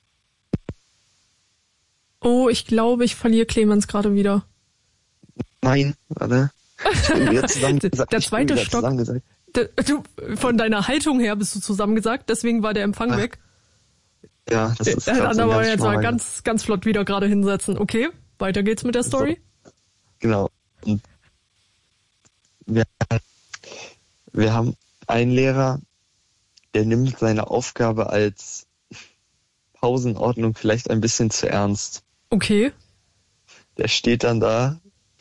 Oh, ich glaube, ich verliere Clemens gerade wieder. Nein, warte. Ich bin wieder zusammengesagt. Der Ich bin zweite wieder Stock. zusammengesagt. D- Du, von deiner Haltung her bist du zusammengesagt, deswegen war der Empfang Ah, weg. Ja, das ist Äh, grad Dann so ein aber ganz jetzt mal schmaler- ganz, ganz flott wieder gerade hinsetzen. Okay, weiter geht's mit der Story. Genau. Und wir, wir haben einen Lehrer, der nimmt seine Aufgabe als Pausenordnung vielleicht ein bisschen zu ernst. Okay. Der steht dann da,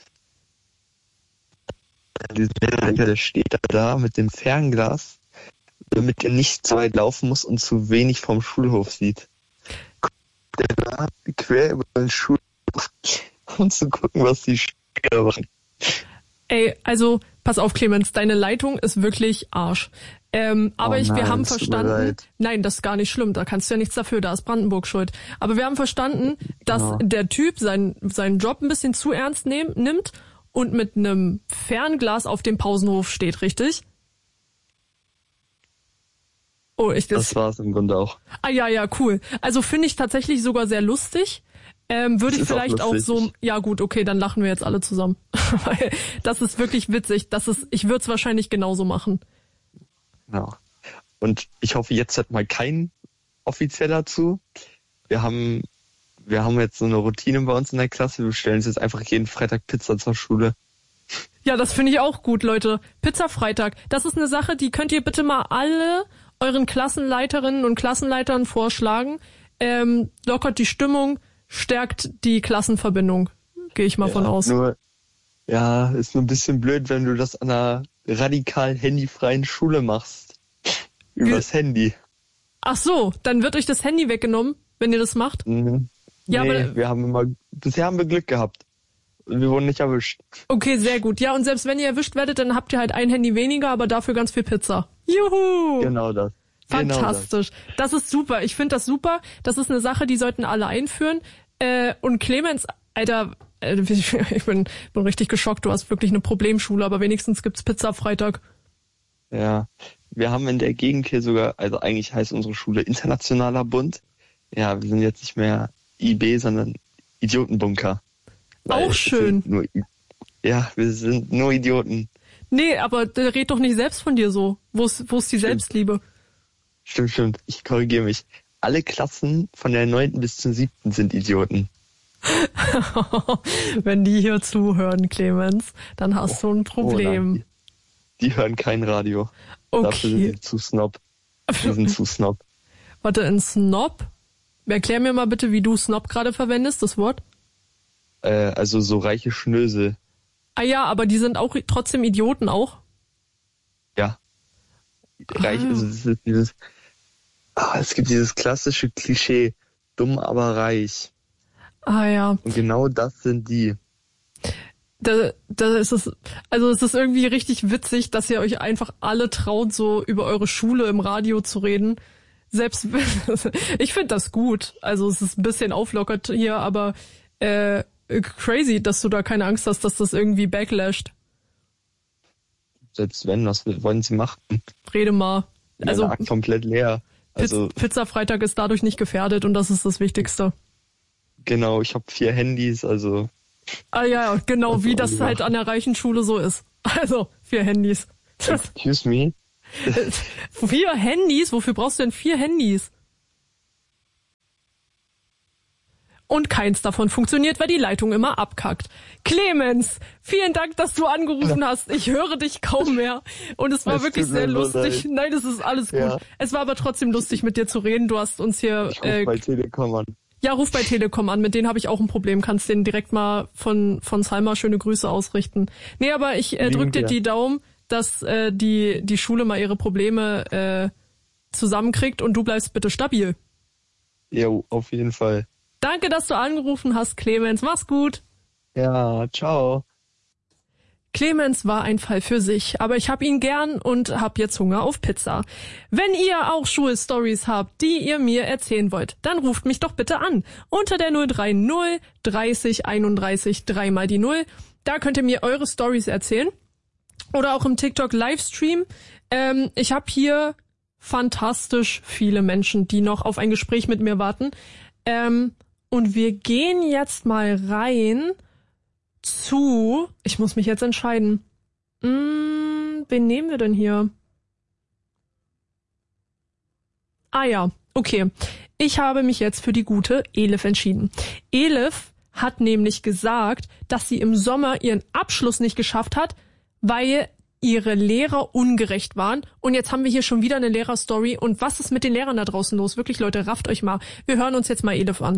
dieser Lehrer, der steht da, da mit dem Fernglas, damit er nicht zu weit laufen muss und zu wenig vom Schulhof sieht. Guckt der da quer über den Schulhof, um zu gucken, was die Schüler machen. Ey, also pass auf, Clemens, deine Leitung ist wirklich Arsch. Ähm, aber Oh ich, wir nein, haben es tut mir verstanden, leid. nein, das ist gar nicht schlimm, da kannst du ja nichts dafür, da ist Brandenburg schuld. Aber wir haben verstanden, dass Ja. der Typ seinen, seinen Job ein bisschen zu ernst nehm, nimmt und mit einem Fernglas auf dem Pausenhof steht, richtig? Oh, ich das. Das war es im Grunde auch. Ah ja, ja, cool. Also finde ich tatsächlich sogar sehr lustig. Ähm, würde Das ich ist auch vielleicht auch, lustig. so, ja gut, okay, dann lachen wir jetzt alle zusammen. Weil das ist wirklich witzig. Das ist, ich würde es wahrscheinlich genauso machen. Ja. Und ich hoffe, jetzt hört mal kein Offizieller zu. Wir haben, wir haben jetzt so eine Routine bei uns in der Klasse. Wir bestellen uns jetzt einfach jeden Freitag Pizza zur Schule. Ja, das finde ich auch gut, Leute. Pizza Freitag. Das ist eine Sache, die könnt ihr bitte mal alle euren Klassenleiterinnen und Klassenleitern vorschlagen. Ähm, lockert die Stimmung, stärkt die Klassenverbindung. Gehe ich mal von aus. Nur, ja, ist nur ein bisschen blöd, wenn du das an einer radikal handyfreien Schule machst. Übers Handy. Ach so, dann wird euch das Handy weggenommen, wenn ihr das macht. Mhm. Ja, nee, aber- wir haben immer, bisher haben wir Glück gehabt. Und wir wurden nicht erwischt. Okay, sehr gut. Ja, und selbst wenn ihr erwischt werdet, dann habt ihr halt ein Handy weniger, aber dafür ganz viel Pizza. Juhu! Genau das. Genau Fantastisch. Das ist super. Ich finde das super. Das ist eine Sache, die sollten alle einführen. Äh, und Clemens, Alter, äh, ich bin, bin richtig geschockt. Du hast wirklich eine Problemschule, aber wenigstens gibt's Pizza Freitag. das. Ja. Wir haben in der Gegend hier sogar, also eigentlich heißt unsere Schule Internationaler Bund. Ja, wir sind jetzt nicht mehr I B, sondern Idiotenbunker. Weil Auch es schön. sind Nur, I- ja, wir sind nur Idioten. Nee, aber äh, red doch nicht selbst von dir so. Wo ist wo ist die Stimmt. Selbstliebe? Stimmt, stimmt. Ich korrigiere mich. Alle Klassen von der neunten bis zur siebten sind Idioten. Wenn die hier zuhören, Clemens, dann hast du ein Oh, Problem. nein, die, die hören kein Radio. Dafür sind Okay. sie zu snob. Die sind zu snob. Warte, ein Snob? Erklär mir mal bitte, wie du Snob gerade verwendest, das Wort. Äh, also so reiche Schnösel. Ah ja, aber die sind auch trotzdem Idioten auch. Ja. Reich, Ah. also das ist dieses, ah, es gibt dieses klassische Klischee, dumm aber reich. Ah ja, Und genau das sind die. da, da ist es, also es ist irgendwie richtig witzig, dass ihr euch einfach alle traut, so über eure Schule im Radio zu reden. Selbst, ich finde das gut. Also es ist ein bisschen auflockert hier, aber äh, crazy, dass du da keine Angst hast, dass das irgendwie backlasht. Selbst wenn, was wollen sie machen? Rede mal. Also Also komplett leer. Also Pizza-Freitag ist dadurch nicht gefährdet und das ist das Wichtigste. Genau, ich habe vier Handys, also... Ah ja, genau, also wie das halt an der reichen Schule so ist. Also, vier Handys. Excuse me? Vier Handys? Wofür brauchst du denn vier Handys? Und keins davon funktioniert, weil die Leitung immer abkackt. Clemens, vielen Dank, dass du angerufen hast. Ich höre dich kaum mehr. Und es war Es wirklich tut mir sehr so lustig. leid. Nein, es ist alles gut. Ja. Es war aber trotzdem lustig, mit dir zu reden. Du hast uns hier... Ich rufe bei Telekom an. Ja, ruf bei Telekom an. Mit denen habe ich auch ein Problem. Kannst denen direkt mal von von Salma schöne Grüße ausrichten. Nee, aber ich äh, drück dir die Daumen, dass äh, die die Schule mal ihre Probleme äh, zusammenkriegt und du bleibst bitte stabil. Jo, auf jeden Fall. Danke, dass du angerufen hast, Clemens. Mach's gut. Ja, ciao. Clemens war ein Fall für sich, aber ich hab ihn gern und hab jetzt Hunger auf Pizza. Wenn ihr auch Schulstories habt, die ihr mir erzählen wollt, dann ruft mich doch bitte an. Unter der null drei null dreißig einunddreißig dreimal die Null. Da könnt ihr mir eure Stories erzählen. Oder auch im TikTok Livestream. Ähm, ich hab hier fantastisch viele Menschen, die noch auf ein Gespräch mit mir warten. Ähm, und wir gehen jetzt mal rein zu, ich muss mich jetzt entscheiden. Hm, wen nehmen wir denn hier? Ah ja, okay. Ich habe mich jetzt für die gute Elif entschieden. Elif hat nämlich gesagt, dass sie im Sommer ihren Abschluss nicht geschafft hat, weil ihre Lehrer ungerecht waren. Und jetzt haben wir hier schon wieder eine Lehrerstory. Und was ist mit den Lehrern da draußen los? Wirklich, Leute, rafft euch mal. Wir hören uns jetzt mal Elif an.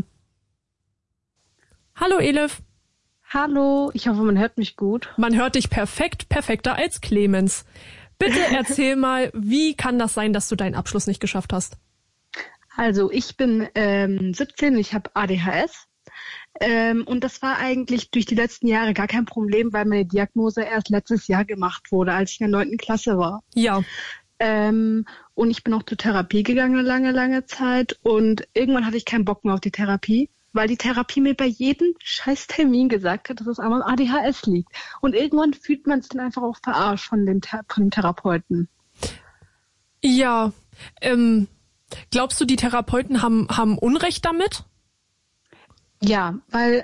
Hallo Elif. Hallo, ich hoffe, man hört mich gut. Man hört dich perfekt, perfekter als Clemens. Bitte erzähl mal, wie kann das sein, dass du deinen Abschluss nicht geschafft hast? Also ich bin ähm, siebzehn, ich habe A D H S ähm, und das war eigentlich durch die letzten Jahre gar kein Problem, weil meine Diagnose erst letztes Jahr gemacht wurde, als ich in der neunten Klasse war. Ja. Ähm, und ich bin auch zur Therapie gegangen eine lange, lange Zeit und irgendwann hatte ich keinen Bock mehr auf die Therapie, weil die Therapie mir bei jedem scheiß Termin gesagt hat, dass es am A D H S liegt. Und irgendwann fühlt man sich dann einfach auch verarscht von dem, von dem Therapeuten. Ja, ähm, glaubst du, die Therapeuten haben, haben Unrecht damit? Ja, weil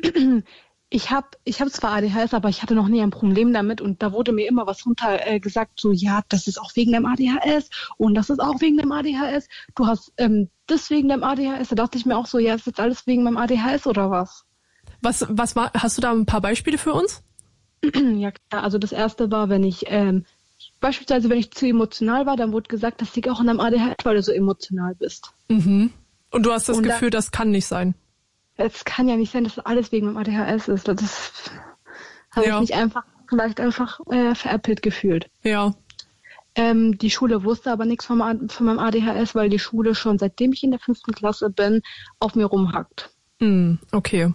ich habe ich hab zwar A D H S, aber ich hatte noch nie ein Problem damit und da wurde mir immer was runter äh, gesagt, so ja, das ist auch wegen dem A D H S und das ist auch wegen dem A D H S. Du hast ähm, das wegen dem A D H S. Da dachte ich mir auch so, ja, ist jetzt alles wegen meinem A D H S oder was? Was, was war, hast du da ein paar Beispiele für uns? Ja klar, also das erste war, wenn ich ähm, beispielsweise, wenn ich zu emotional war, dann wurde gesagt, das liegt auch an deinem A D H S, weil du so emotional bist. Mhm. Und du hast das und Gefühl, dann, das kann nicht sein. Es kann ja nicht sein, dass das alles wegen meinem A D H S ist. Das habe ja. ich mich einfach, vielleicht einfach äh, veräppelt gefühlt. Ja. Ähm, die Schule wusste aber nichts von, von meinem A D H S, weil die Schule schon seitdem ich in der fünften Klasse bin, auf mir rumhackt. Mm, okay.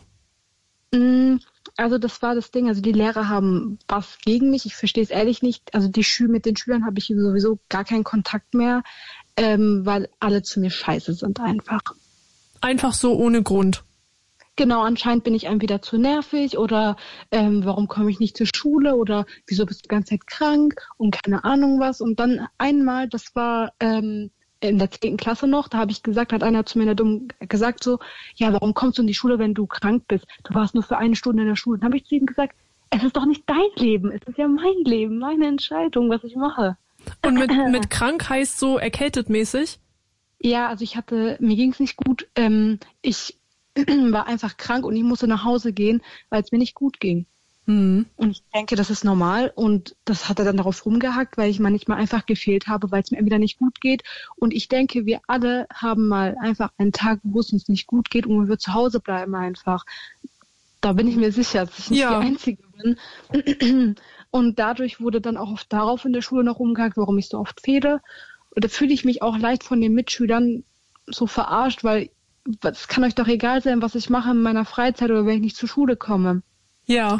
Mm, also das war das Ding. Also die Lehrer haben was gegen mich. Ich verstehe es ehrlich nicht. Also die Schü- mit den Schülern habe ich sowieso gar keinen Kontakt mehr, ähm, weil alle zu mir scheiße sind einfach. Einfach so ohne Grund. Genau, anscheinend bin ich entweder zu nervig oder ähm, warum komme ich nicht zur Schule oder wieso bist du die ganze Zeit krank und keine Ahnung was. Und dann einmal, das war ähm, in der zehnten Klasse noch, da habe ich gesagt, hat einer zu mir in der Dumm gesagt so, ja, warum kommst du in die Schule, wenn du krank bist? Du warst nur für eine Stunde in der Schule. Dann habe ich zu ihm gesagt, es ist doch nicht dein Leben, es ist ja mein Leben, meine Entscheidung, was ich mache. Und mit, mit krank heißt so erkältet mäßig? Ja, also ich hatte, mir ging es nicht gut, ähm, ich war einfach krank und ich musste nach Hause gehen, weil es mir nicht gut ging. Mhm. Und ich denke, das ist normal und das hat er dann darauf rumgehackt, weil ich manchmal einfach gefehlt habe, weil es mir wieder nicht gut geht. Und ich denke, wir alle haben mal einfach einen Tag, wo es uns nicht gut geht und wir zu Hause bleiben einfach. Da bin ich mir sicher, dass ich nicht ja. die Einzige bin. Und dadurch wurde dann auch oft darauf in der Schule noch rumgehackt, warum ich so oft fehle. Und da fühle ich mich auch leicht von den Mitschülern so verarscht, weil es kann euch doch egal sein, was ich mache in meiner Freizeit oder wenn ich nicht zur Schule komme. Ja.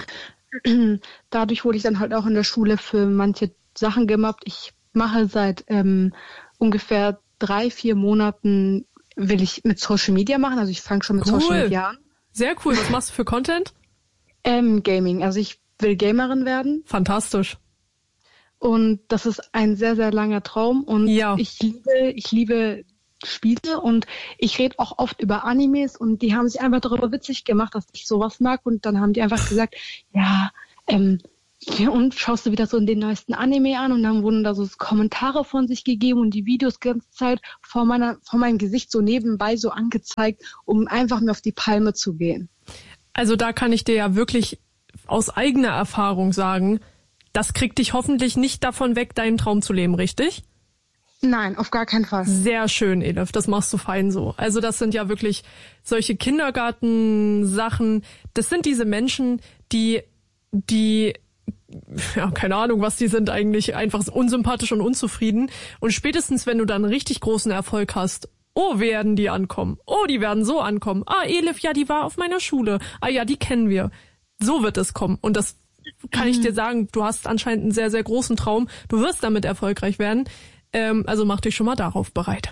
Dadurch wurde ich dann halt auch in der Schule für manche Sachen gemobbt. Ich mache seit ähm, ungefähr drei, vier Monaten will ich mit Social Media machen. Also ich fange schon mit cool. Social Media an. Sehr cool. Was machst du für Content? Ähm, Gaming. Also ich will Gamerin werden. Fantastisch. Und das ist ein sehr, sehr langer Traum. Und ja. ich liebe, ich liebe Spiele und ich rede auch oft über Animes und die haben sich einfach darüber witzig gemacht, dass ich sowas mag und dann haben die einfach gesagt, ja, ähm, ja, und schaust du wieder so in den neuesten Anime an und dann wurden da so Kommentare von sich gegeben und die Videos die ganze Zeit vor meiner, vor meinem Gesicht so nebenbei so angezeigt, um einfach mir auf die Palme zu gehen. Also da kann ich dir ja wirklich aus eigener Erfahrung sagen, das kriegt dich hoffentlich nicht davon weg, deinen Traum zu leben, richtig? Nein, auf gar keinen Fall. Sehr schön, Elif, das machst du fein so. Also das sind ja wirklich solche Kindergartensachen. Das sind diese Menschen, die, die, ja, keine Ahnung, was die sind eigentlich, einfach unsympathisch und unzufrieden. Und spätestens, wenn du dann richtig großen Erfolg hast, oh, werden die ankommen. Oh, die werden so ankommen. Ah, Elif, ja, die war auf meiner Schule. Ah ja, die kennen wir. So wird es kommen. Und das kann ich dir sagen, du hast anscheinend einen sehr, sehr großen Traum. Du wirst damit erfolgreich werden. Also mach dich schon mal darauf bereit.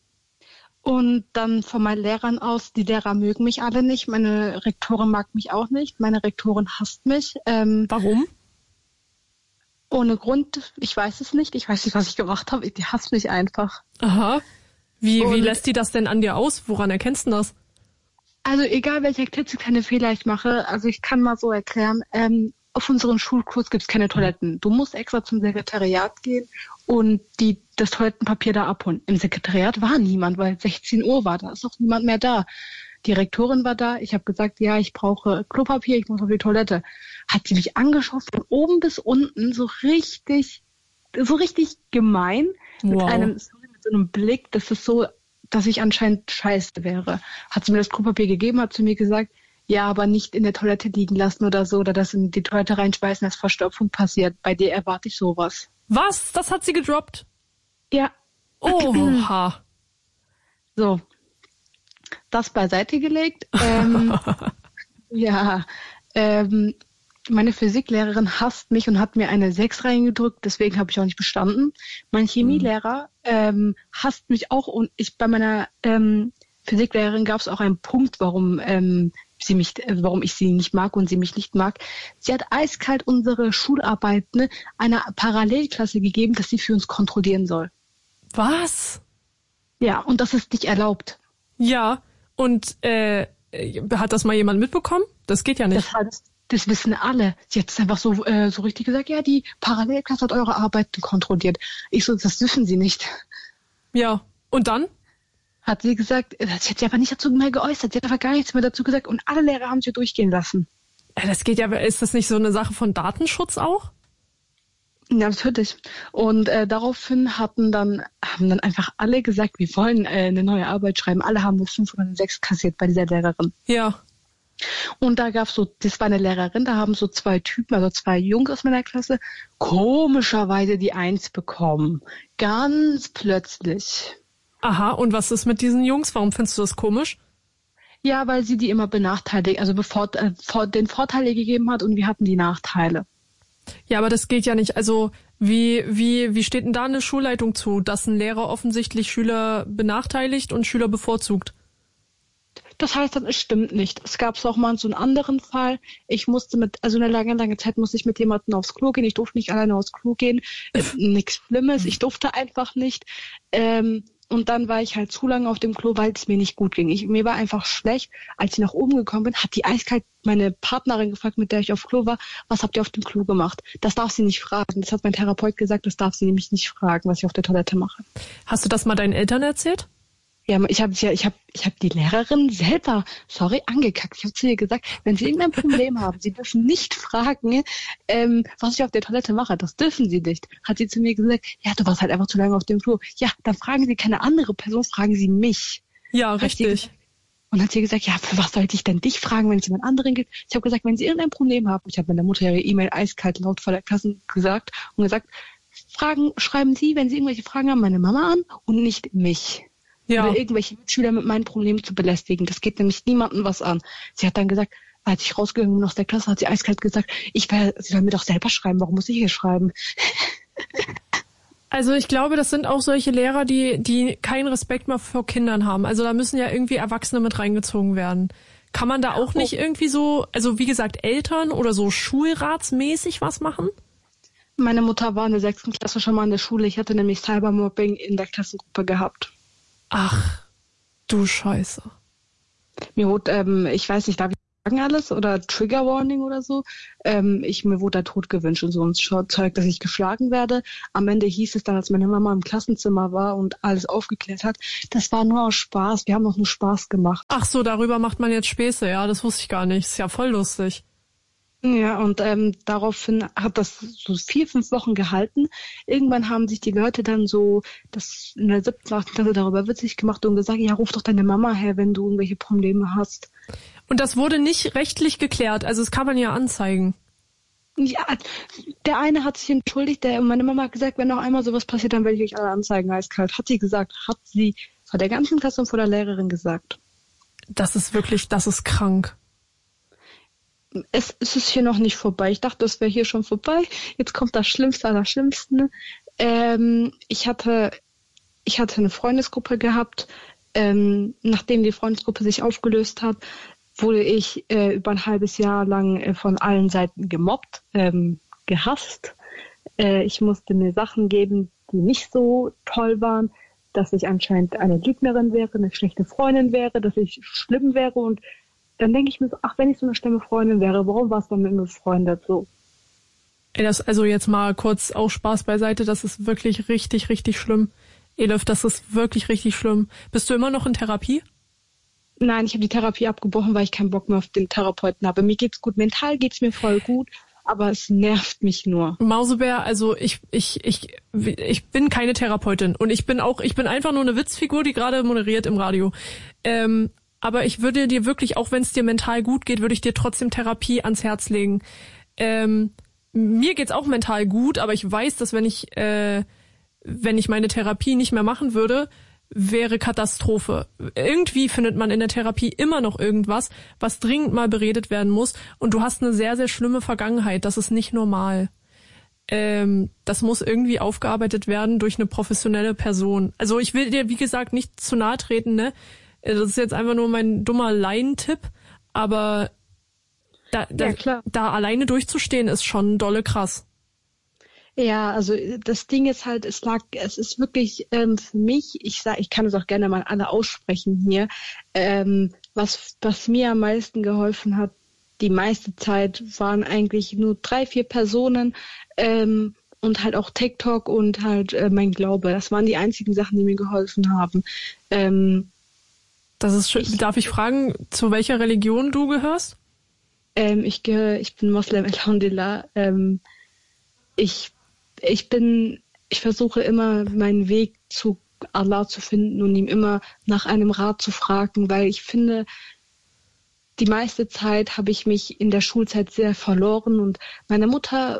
Und dann von meinen Lehrern aus, die Lehrer mögen mich alle nicht, meine Rektorin mag mich auch nicht, meine Rektorin hasst mich. Ähm, Warum? Ohne Grund, ich weiß es nicht, ich weiß nicht, was ich gemacht habe, die hasst mich einfach. Aha. Wie, Und, wie lässt die das denn an dir aus? Woran erkennst du das? Also egal, welcher klitzekleine Fehler ich mache, also ich kann mal so erklären, ähm, auf unserem Schulkurs gibt es keine Toiletten. Du musst extra zum Sekretariat gehen und die das Toilettenpapier da abholen. Im Sekretariat war niemand, weil sechzehn Uhr war, da ist auch niemand mehr da. Die Rektorin war da, ich habe gesagt, ja, ich brauche Klopapier, ich muss auf die Toilette. Hat sie mich angeschaut von oben bis unten, so richtig, so richtig gemein, wow. mit einem mit so einem Blick, das ist so, dass ich anscheinend scheiße wäre. Hat sie mir das Klopapier gegeben, hat zu mir gesagt, ja, aber nicht in der Toilette liegen lassen oder so, oder das in die Toilette reinschmeißen, dass Verstopfung passiert. Bei dir erwarte ich sowas. Was? Das hat sie gedroppt? Ja. Oha. So. Das beiseite gelegt. Ähm, ja. Ähm, meine Physiklehrerin hasst mich und hat mir eine sechs reingedrückt, deswegen habe ich auch nicht bestanden. Mein Chemielehrer ähm, hasst mich auch und ich bei meiner ähm, Physiklehrerin gab es auch einen Punkt, warum ähm, sie mich, äh, warum ich sie nicht mag und sie mich nicht mag. Sie hat eiskalt unsere Schularbeiten ne, einer Parallelklasse gegeben, dass sie für uns kontrollieren soll. Was? Ja, und das ist nicht erlaubt. Ja, und äh, hat das mal jemand mitbekommen? Das geht ja nicht. Das, hat, das wissen alle. Sie hat es einfach so, äh, so richtig gesagt, ja, die Parallelklasse hat eure Arbeiten kontrolliert. Ich so, das dürfen sie nicht. Ja, und dann? Hat sie gesagt, sie hat sich aber nicht dazu mehr geäußert. Sie hat einfach gar nichts mehr dazu gesagt und alle Lehrer haben sie durchgehen lassen. Das geht ja, ist das nicht so eine Sache von Datenschutz auch? Ja, natürlich. Und äh, daraufhin hatten dann, haben dann einfach alle gesagt, wir wollen äh, eine neue Arbeit schreiben. Alle haben nur fünf oder eine sechs kassiert bei dieser Lehrerin. Ja. Und da gab's so, das war eine Lehrerin, da haben so zwei Typen, also zwei Jungs aus meiner Klasse, komischerweise die Eins bekommen. Ganz plötzlich. Aha, und was ist mit diesen Jungs? Warum findest du das komisch? Ja, weil sie die immer benachteiligt, also bevor äh, vor, den Vorteile gegeben hat und wir hatten die Nachteile. Ja, aber das geht ja nicht. Also wie wie wie steht denn da eine Schulleitung zu, dass ein Lehrer offensichtlich Schüler benachteiligt und Schüler bevorzugt? Das heißt dann, es stimmt nicht. Es gab auch mal so einen anderen Fall. Ich musste mit, also eine lange, lange Zeit musste ich mit jemandem aufs Klo gehen. Ich durfte nicht alleine aufs Klo gehen. Äh, nichts Schlimmes. Ich durfte einfach nicht. Ähm, Und dann war ich halt zu lange auf dem Klo, weil es mir nicht gut ging. Ich, mir war einfach schlecht. Als ich nach oben gekommen bin, hat die eiskalt meine Partnerin gefragt, mit der ich auf Klo war, was habt ihr auf dem Klo gemacht? Das darf sie nicht fragen. Das hat mein Therapeut gesagt, das darf sie nämlich nicht fragen, was ich auf der Toilette mache. Hast du das mal deinen Eltern erzählt? Ja, ich habe ja, ich habe, ich habe die Lehrerin selber, sorry, angekackt. Ich habe zu ihr gesagt, wenn Sie irgendein Problem haben, Sie dürfen nicht fragen, ähm, was ich auf der Toilette mache. Das dürfen Sie nicht. Hat sie zu mir gesagt, ja, du warst halt einfach zu lange auf dem Klo. Ja, dann fragen Sie keine andere Person, fragen Sie mich. Ja, richtig. Und hat sie gesagt, ja, für was sollte ich denn dich fragen, wenn es jemand anderen gibt? Ich habe gesagt, wenn Sie irgendein Problem haben, ich habe meiner Mutter ihre E-Mail eiskalt laut vor der Klasse gesagt und gesagt, Fragen schreiben Sie, wenn Sie irgendwelche Fragen haben, meine Mama an und nicht mich. Ja. Oder irgendwelche Mitschüler mit meinen Problemen zu belästigen. Das geht nämlich niemandem was an. Sie hat dann gesagt, als ich rausgegangen bin aus der Klasse, hat sie eiskalt gesagt, ich wär, sie soll mir doch selber schreiben, warum muss ich hier schreiben? Also ich glaube, das sind auch solche Lehrer, die die keinen Respekt mehr vor Kindern haben. Also da müssen ja irgendwie Erwachsene mit reingezogen werden. Kann man da auch nicht oh. irgendwie so, also wie gesagt, Eltern oder so schulratsmäßig was machen? Meine Mutter war in der sechsten Klasse schon mal in der Schule. Ich hatte nämlich Cybermobbing in der Klassengruppe gehabt. Ach, du Scheiße. Mir wurde, ähm, ich weiß nicht, darf ich sagen alles oder Trigger Warning oder so? Ähm, ich, mir wurde der Tod gewünscht und so ein Zeug, dass ich geschlagen werde. Am Ende hieß es dann, als meine Mama im Klassenzimmer war und alles aufgeklärt hat, das war nur aus Spaß, wir haben doch nur Spaß gemacht. Ach so, darüber macht man jetzt Späße, ja, das wusste ich gar nicht. Ist ja voll lustig. Ja, und ähm, daraufhin hat das so vier, fünf Wochen gehalten. Irgendwann haben sich die Leute dann so, das in der siebten, achten Klasse darüber witzig gemacht und gesagt, ja, ruf doch deine Mama her, wenn du irgendwelche Probleme hast. Und das wurde nicht rechtlich geklärt, also das kann man ja anzeigen. Ja, der eine hat sich entschuldigt, der, meine Mama hat gesagt, wenn noch einmal sowas passiert, dann werde ich euch alle anzeigen, eiskalt. Hat sie gesagt, hat sie vor der ganzen Klasse und vor der Lehrerin gesagt. Das ist wirklich, das ist krank. Es, es ist hier noch nicht vorbei. Ich dachte, es wäre hier schon vorbei. Jetzt kommt das Schlimmste aller Schlimmsten. Ähm, ich hatte, ich hatte eine Freundesgruppe gehabt. Ähm, nachdem die Freundesgruppe sich aufgelöst hat, wurde ich äh, über ein halbes Jahr lang äh, von allen Seiten gemobbt, ähm, gehasst. Äh, ich musste mir Sachen geben, die nicht so toll waren, dass ich anscheinend eine Lügnerin wäre, eine schlechte Freundin wäre, dass ich schlimm wäre und dann denke ich mir so, ach, wenn ich so eine schlimme Freundin wäre, warum war es dann mit mir befreundet so? Ey, das, also jetzt mal kurz auch Spaß beiseite, das ist wirklich richtig, richtig schlimm. Elif, das ist wirklich richtig schlimm. Bist du immer noch in Therapie? Nein, ich habe die Therapie abgebrochen, weil ich keinen Bock mehr auf den Therapeuten habe. Mir geht's gut, mental geht's mir voll gut, aber es nervt mich nur. Mausebär, also ich, ich, ich, ich bin keine Therapeutin und ich bin auch, ich bin einfach nur eine Witzfigur, die gerade moderiert im Radio. Ähm, Aber ich würde dir wirklich, auch wenn es dir mental gut geht, würde ich dir trotzdem Therapie ans Herz legen. Ähm, mir geht's auch mental gut, aber ich weiß, dass wenn ich, äh, wenn ich meine Therapie nicht mehr machen würde, wäre Katastrophe. Irgendwie findet man in der Therapie immer noch irgendwas, was dringend mal beredet werden muss. Und du hast eine sehr, sehr schlimme Vergangenheit. Das ist nicht normal. Ähm, das muss irgendwie aufgearbeitet werden durch eine professionelle Person. Also ich will dir, wie gesagt, nicht zu nahe treten, ne? Das ist jetzt einfach nur mein dummer Laientipp, aber da, da, ja, klar. da alleine durchzustehen ist schon dolle krass. Ja, also das Ding ist halt, es lag, es ist wirklich ähm, für mich, ich sag, ich kann es auch gerne mal alle aussprechen hier, ähm, was, was mir am meisten geholfen hat, die meiste Zeit waren eigentlich nur drei, vier Personen ähm, und halt auch TikTok und halt äh, mein Glaube. Das waren die einzigen Sachen, die mir geholfen haben. Ähm, Das ist schön. Ich, Darf ich fragen, zu welcher Religion du gehörst? Ähm, ich gehöre, ich bin Moslem, Alhamdulillah. Ähm, ich, ich bin, ich versuche immer meinen Weg zu Allah zu finden und ihm immer nach einem Rat zu fragen, weil ich finde, die meiste Zeit habe ich mich in der Schulzeit sehr verloren und meine Mutter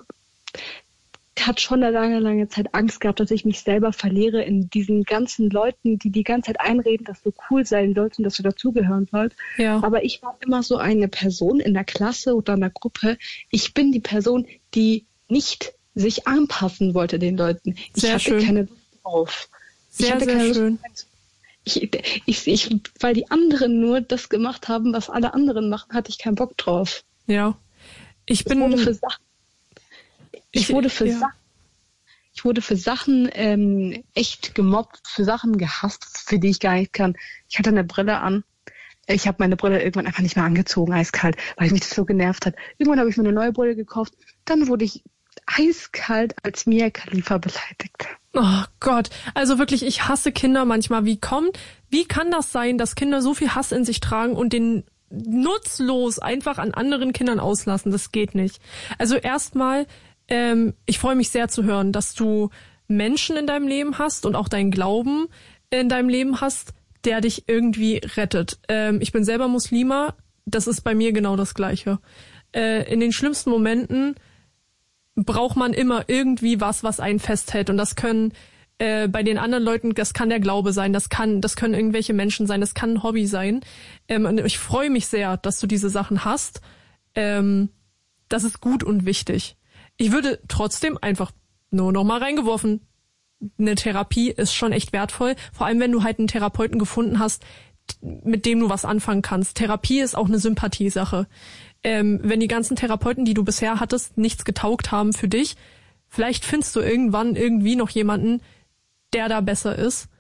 hat schon eine lange, lange Zeit Angst gehabt, dass ich mich selber verliere in diesen ganzen Leuten, die die ganze Zeit einreden, dass du cool sein sollst und dass du dazugehören sollst. Ja. Aber ich war immer so eine Person in der Klasse oder in der Gruppe. Ich bin die Person, die nicht sich anpassen wollte den Leuten. Ich Sehr hatte schön. keine Lust drauf. Sehr, ich hatte sehr keine schön. Lust. Ich, ich, ich, weil die anderen nur das gemacht haben, was alle anderen machen, hatte ich keinen Bock drauf. Ja. Ich bin... Ich wurde für Sachen Ich, ich wurde für ja. Sachen, ich wurde für Sachen ähm, echt gemobbt, für Sachen gehasst, für die ich gar nicht kann. Ich hatte eine Brille an. Ich habe meine Brille irgendwann einfach nicht mehr angezogen, eiskalt, weil mich das so genervt hat. Irgendwann habe ich mir eine neue Brille gekauft. Dann wurde ich eiskalt als Mia Khalifa beleidigt. Oh Gott, also wirklich, ich hasse Kinder manchmal. Wie kommt, wie kann das sein, dass Kinder so viel Hass in sich tragen und den nutzlos einfach an anderen Kindern auslassen? Das geht nicht. Also erstmal, ähm, ich freue mich sehr zu hören, dass du Menschen in deinem Leben hast und auch deinen Glauben in deinem Leben hast, der dich irgendwie rettet. Ähm, ich bin selber Muslima, das ist bei mir genau das Gleiche. Äh, in den schlimmsten Momenten braucht man immer irgendwie was, was einen festhält. Und das können äh, bei den anderen Leuten, das kann der Glaube sein, das kann, das können irgendwelche Menschen sein, das kann ein Hobby sein. Ähm, und ich freue mich sehr, dass du diese Sachen hast. Ähm, das ist gut und wichtig. Ich würde trotzdem einfach nur noch mal reingeworfen, eine Therapie ist schon echt wertvoll. Vor allem, wenn du halt einen Therapeuten gefunden hast, mit dem du was anfangen kannst. Therapie ist auch eine Sympathiesache. Ähm, wenn die ganzen Therapeuten, die du bisher hattest, nichts getaugt haben für dich, vielleicht findest du irgendwann irgendwie noch jemanden, der da besser ist.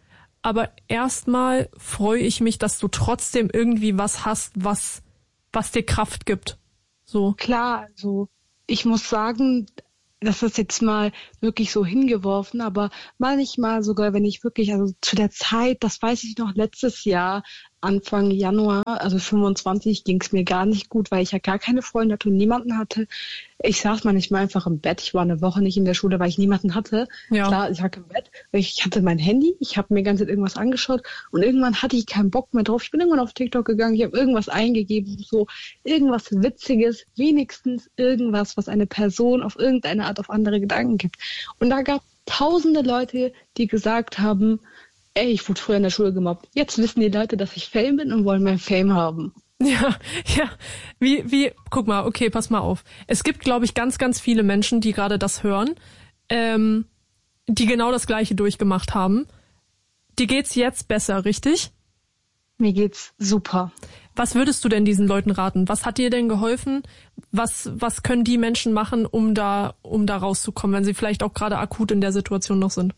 aber erstmal freue ich mich, dass du trotzdem irgendwie was hast, was, was dir Kraft gibt. So. Klar, also ich muss sagen, das ist jetzt mal wirklich so hingeworfen, aber manchmal sogar, wenn ich wirklich, also zu der Zeit, das weiß ich noch, letztes Jahr, Anfang Januar, also fünfundzwanzig, ging es mir gar nicht gut, weil ich ja gar keine Freunde hatte und niemanden hatte. Ich saß manchmal einfach im Bett. Ich war eine Woche nicht in der Schule, weil ich niemanden hatte. Ja. Klar, ich lag im Bett. Ich hatte mein Handy, ich habe mir die ganze Zeit irgendwas angeschaut und irgendwann hatte ich keinen Bock mehr drauf. Ich bin irgendwann auf TikTok gegangen, ich habe irgendwas eingegeben, so irgendwas Witziges, wenigstens irgendwas, was eine Person auf irgendeine Art auf andere Gedanken gibt. Und da gab tausende Leute, die gesagt haben, ey, ich wurde früher in der Schule gemobbt. Jetzt wissen die Leute, dass ich Fame bin und wollen mein Fame haben. Ja, ja. Wie, wie, guck mal, okay, pass mal auf. Es gibt, glaube ich, ganz, ganz viele Menschen, die gerade das hören, ähm, die genau das Gleiche durchgemacht haben. Dir geht's jetzt besser, richtig? Mir geht's super. Was würdest du denn diesen Leuten raten? Was hat dir denn geholfen? Was, was können die Menschen machen, um da, um da rauszukommen, wenn sie vielleicht auch gerade akut in der Situation noch sind?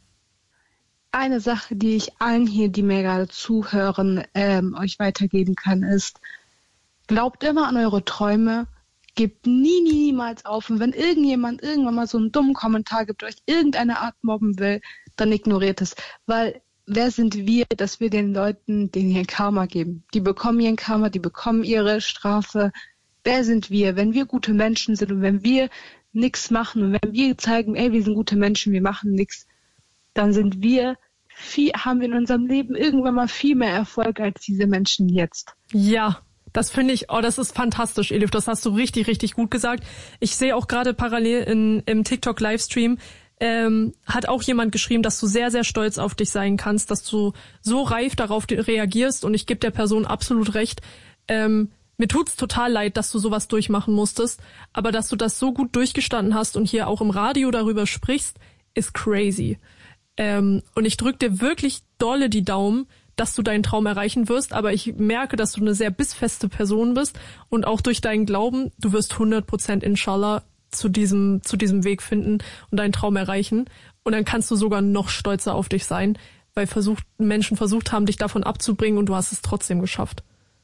Eine Sache, die ich allen hier, die mir gerade zuhören, ähm, euch weitergeben kann, ist, glaubt immer an eure Träume, gebt nie, nie, niemals auf. Und wenn irgendjemand irgendwann mal so einen dummen Kommentar gibt, euch irgendeine Art mobben will, dann ignoriert es. Weil wer sind wir, dass wir den Leuten denen hier Karma geben? Die bekommen ihren Karma, die bekommen ihre Strafe. Wer sind wir, wenn wir gute Menschen sind und wenn wir nichts machen und wenn wir zeigen, ey, wir sind gute Menschen, wir machen nichts, dann sind wir viel, haben wir in unserem Leben irgendwann mal viel mehr Erfolg als diese Menschen jetzt. Ja, das finde ich, oh, das ist fantastisch, Elif, das hast du richtig, richtig gut gesagt. Ich sehe auch gerade parallel in, im TikTok-Livestream, ähm, hat auch jemand geschrieben, dass du sehr, sehr stolz auf dich sein kannst, dass du so reif darauf reagierst und ich gebe der Person absolut recht. Ähm, mir tut's total leid, dass du sowas durchmachen musstest, aber dass du das so gut durchgestanden hast und hier auch im Radio darüber sprichst, ist crazy. Ähm, und ich drück dir wirklich dolle die Daumen, dass du deinen Traum erreichen wirst, aber ich merke, dass du eine sehr bissfeste Person bist und auch durch deinen Glauben, du wirst hundert Prozent inshallah zu diesem, zu diesem Weg finden und deinen Traum erreichen. Und dann kannst du sogar noch stolzer auf dich sein, weil versucht, Menschen versucht haben, dich davon abzubringen und du hast es trotzdem geschafft.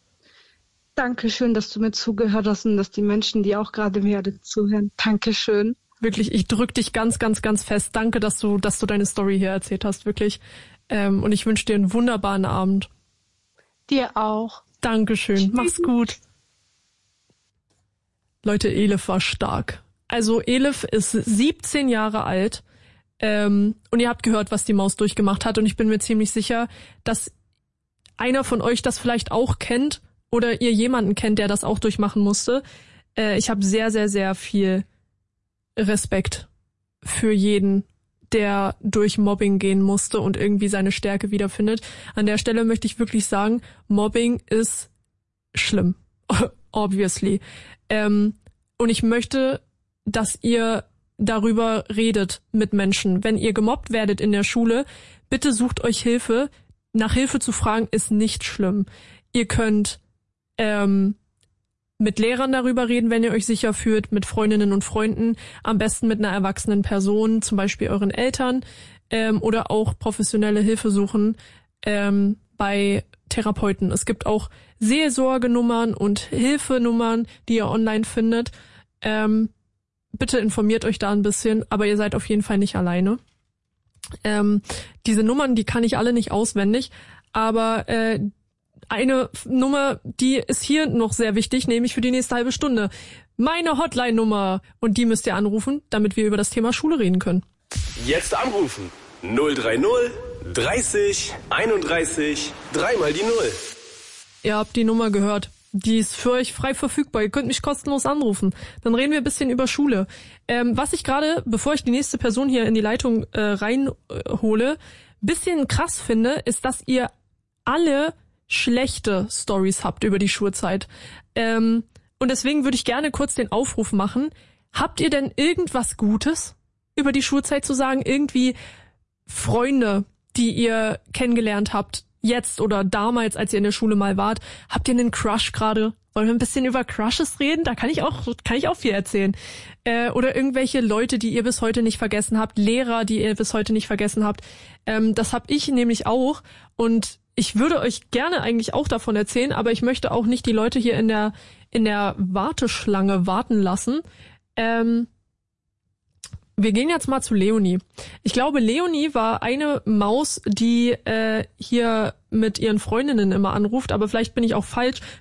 Dankeschön, dass du mir zugehört hast und dass die Menschen, die auch gerade mir zuhören, Dankeschön. Wirklich, ich drück dich ganz, ganz, ganz fest. Danke, dass du, dass du deine Story hier erzählt hast, wirklich. Ähm, und ich wünsche dir einen wunderbaren Abend. Dir auch. Dankeschön. Mach's gut. Leute, Elif war stark. Also Elif ist siebzehn Jahre alt. Ähm, und ihr habt gehört, was die Maus durchgemacht hat. Und ich bin mir ziemlich sicher, dass einer von euch das vielleicht auch kennt oder ihr jemanden kennt, der das auch durchmachen musste. Äh, ich habe sehr, sehr, sehr viel Respekt für jeden, der durch Mobbing gehen musste und irgendwie seine Stärke wiederfindet. An der Stelle möchte ich wirklich sagen, Mobbing ist schlimm. Obviously. Ähm, und ich möchte, dass ihr darüber redet mit Menschen. Wenn ihr gemobbt werdet in der Schule, bitte sucht euch Hilfe. Nach Hilfe zu fragen ist nicht schlimm. Ihr könnt ähm, mit Lehrern darüber reden, wenn ihr euch sicher fühlt, mit Freundinnen und Freunden, am besten mit einer erwachsenen Person, zum Beispiel euren Eltern, ähm, oder auch professionelle Hilfe suchen ähm, bei Therapeuten. Es gibt auch Seelsorgenummern und Hilfenummern, die ihr online findet. Ähm, bitte informiert euch da ein bisschen, aber ihr seid auf jeden Fall nicht alleine. Ähm, diese Nummern, die kann ich alle nicht auswendig, aber äh, eine Nummer, die ist hier noch sehr wichtig, nämlich für die nächste halbe Stunde. Meine Hotline-Nummer. Und die müsst ihr anrufen, damit wir über das Thema Schule reden können. Jetzt anrufen. null drei null dreißig einunddreißig dreimal die Null. Ihr habt die Nummer gehört. Die ist für euch frei verfügbar. Ihr könnt mich kostenlos anrufen. Dann reden wir ein bisschen über Schule. Ähm, was ich gerade, bevor ich die nächste Person hier in die Leitung äh, reinhole, bisschen krass finde, ist, dass ihr alle schlechte Stories habt über die Schulzeit. Ähm, und deswegen würde ich gerne kurz den Aufruf machen. Habt ihr denn irgendwas Gutes über die Schulzeit zu sagen? Irgendwie Freunde, die ihr kennengelernt habt, jetzt oder damals, als ihr in der Schule mal wart? Habt ihr einen Crush gerade Wollen wir ein bisschen über Crushes reden? Da kann ich auch, kann ich auch viel erzählen. Äh, oder irgendwelche Leute, die ihr bis heute nicht vergessen habt, Lehrer, die ihr bis heute nicht vergessen habt. Ähm, das habe ich nämlich auch. Und ich würde euch gerne eigentlich auch davon erzählen, aber ich möchte auch nicht die Leute hier in der in der Warteschlange warten lassen. Ähm, wir gehen jetzt mal zu Leonie. Ich glaube, Leonie war eine Maus, die äh, hier mit ihren Freundinnen immer anruft, aber vielleicht bin ich auch falsch.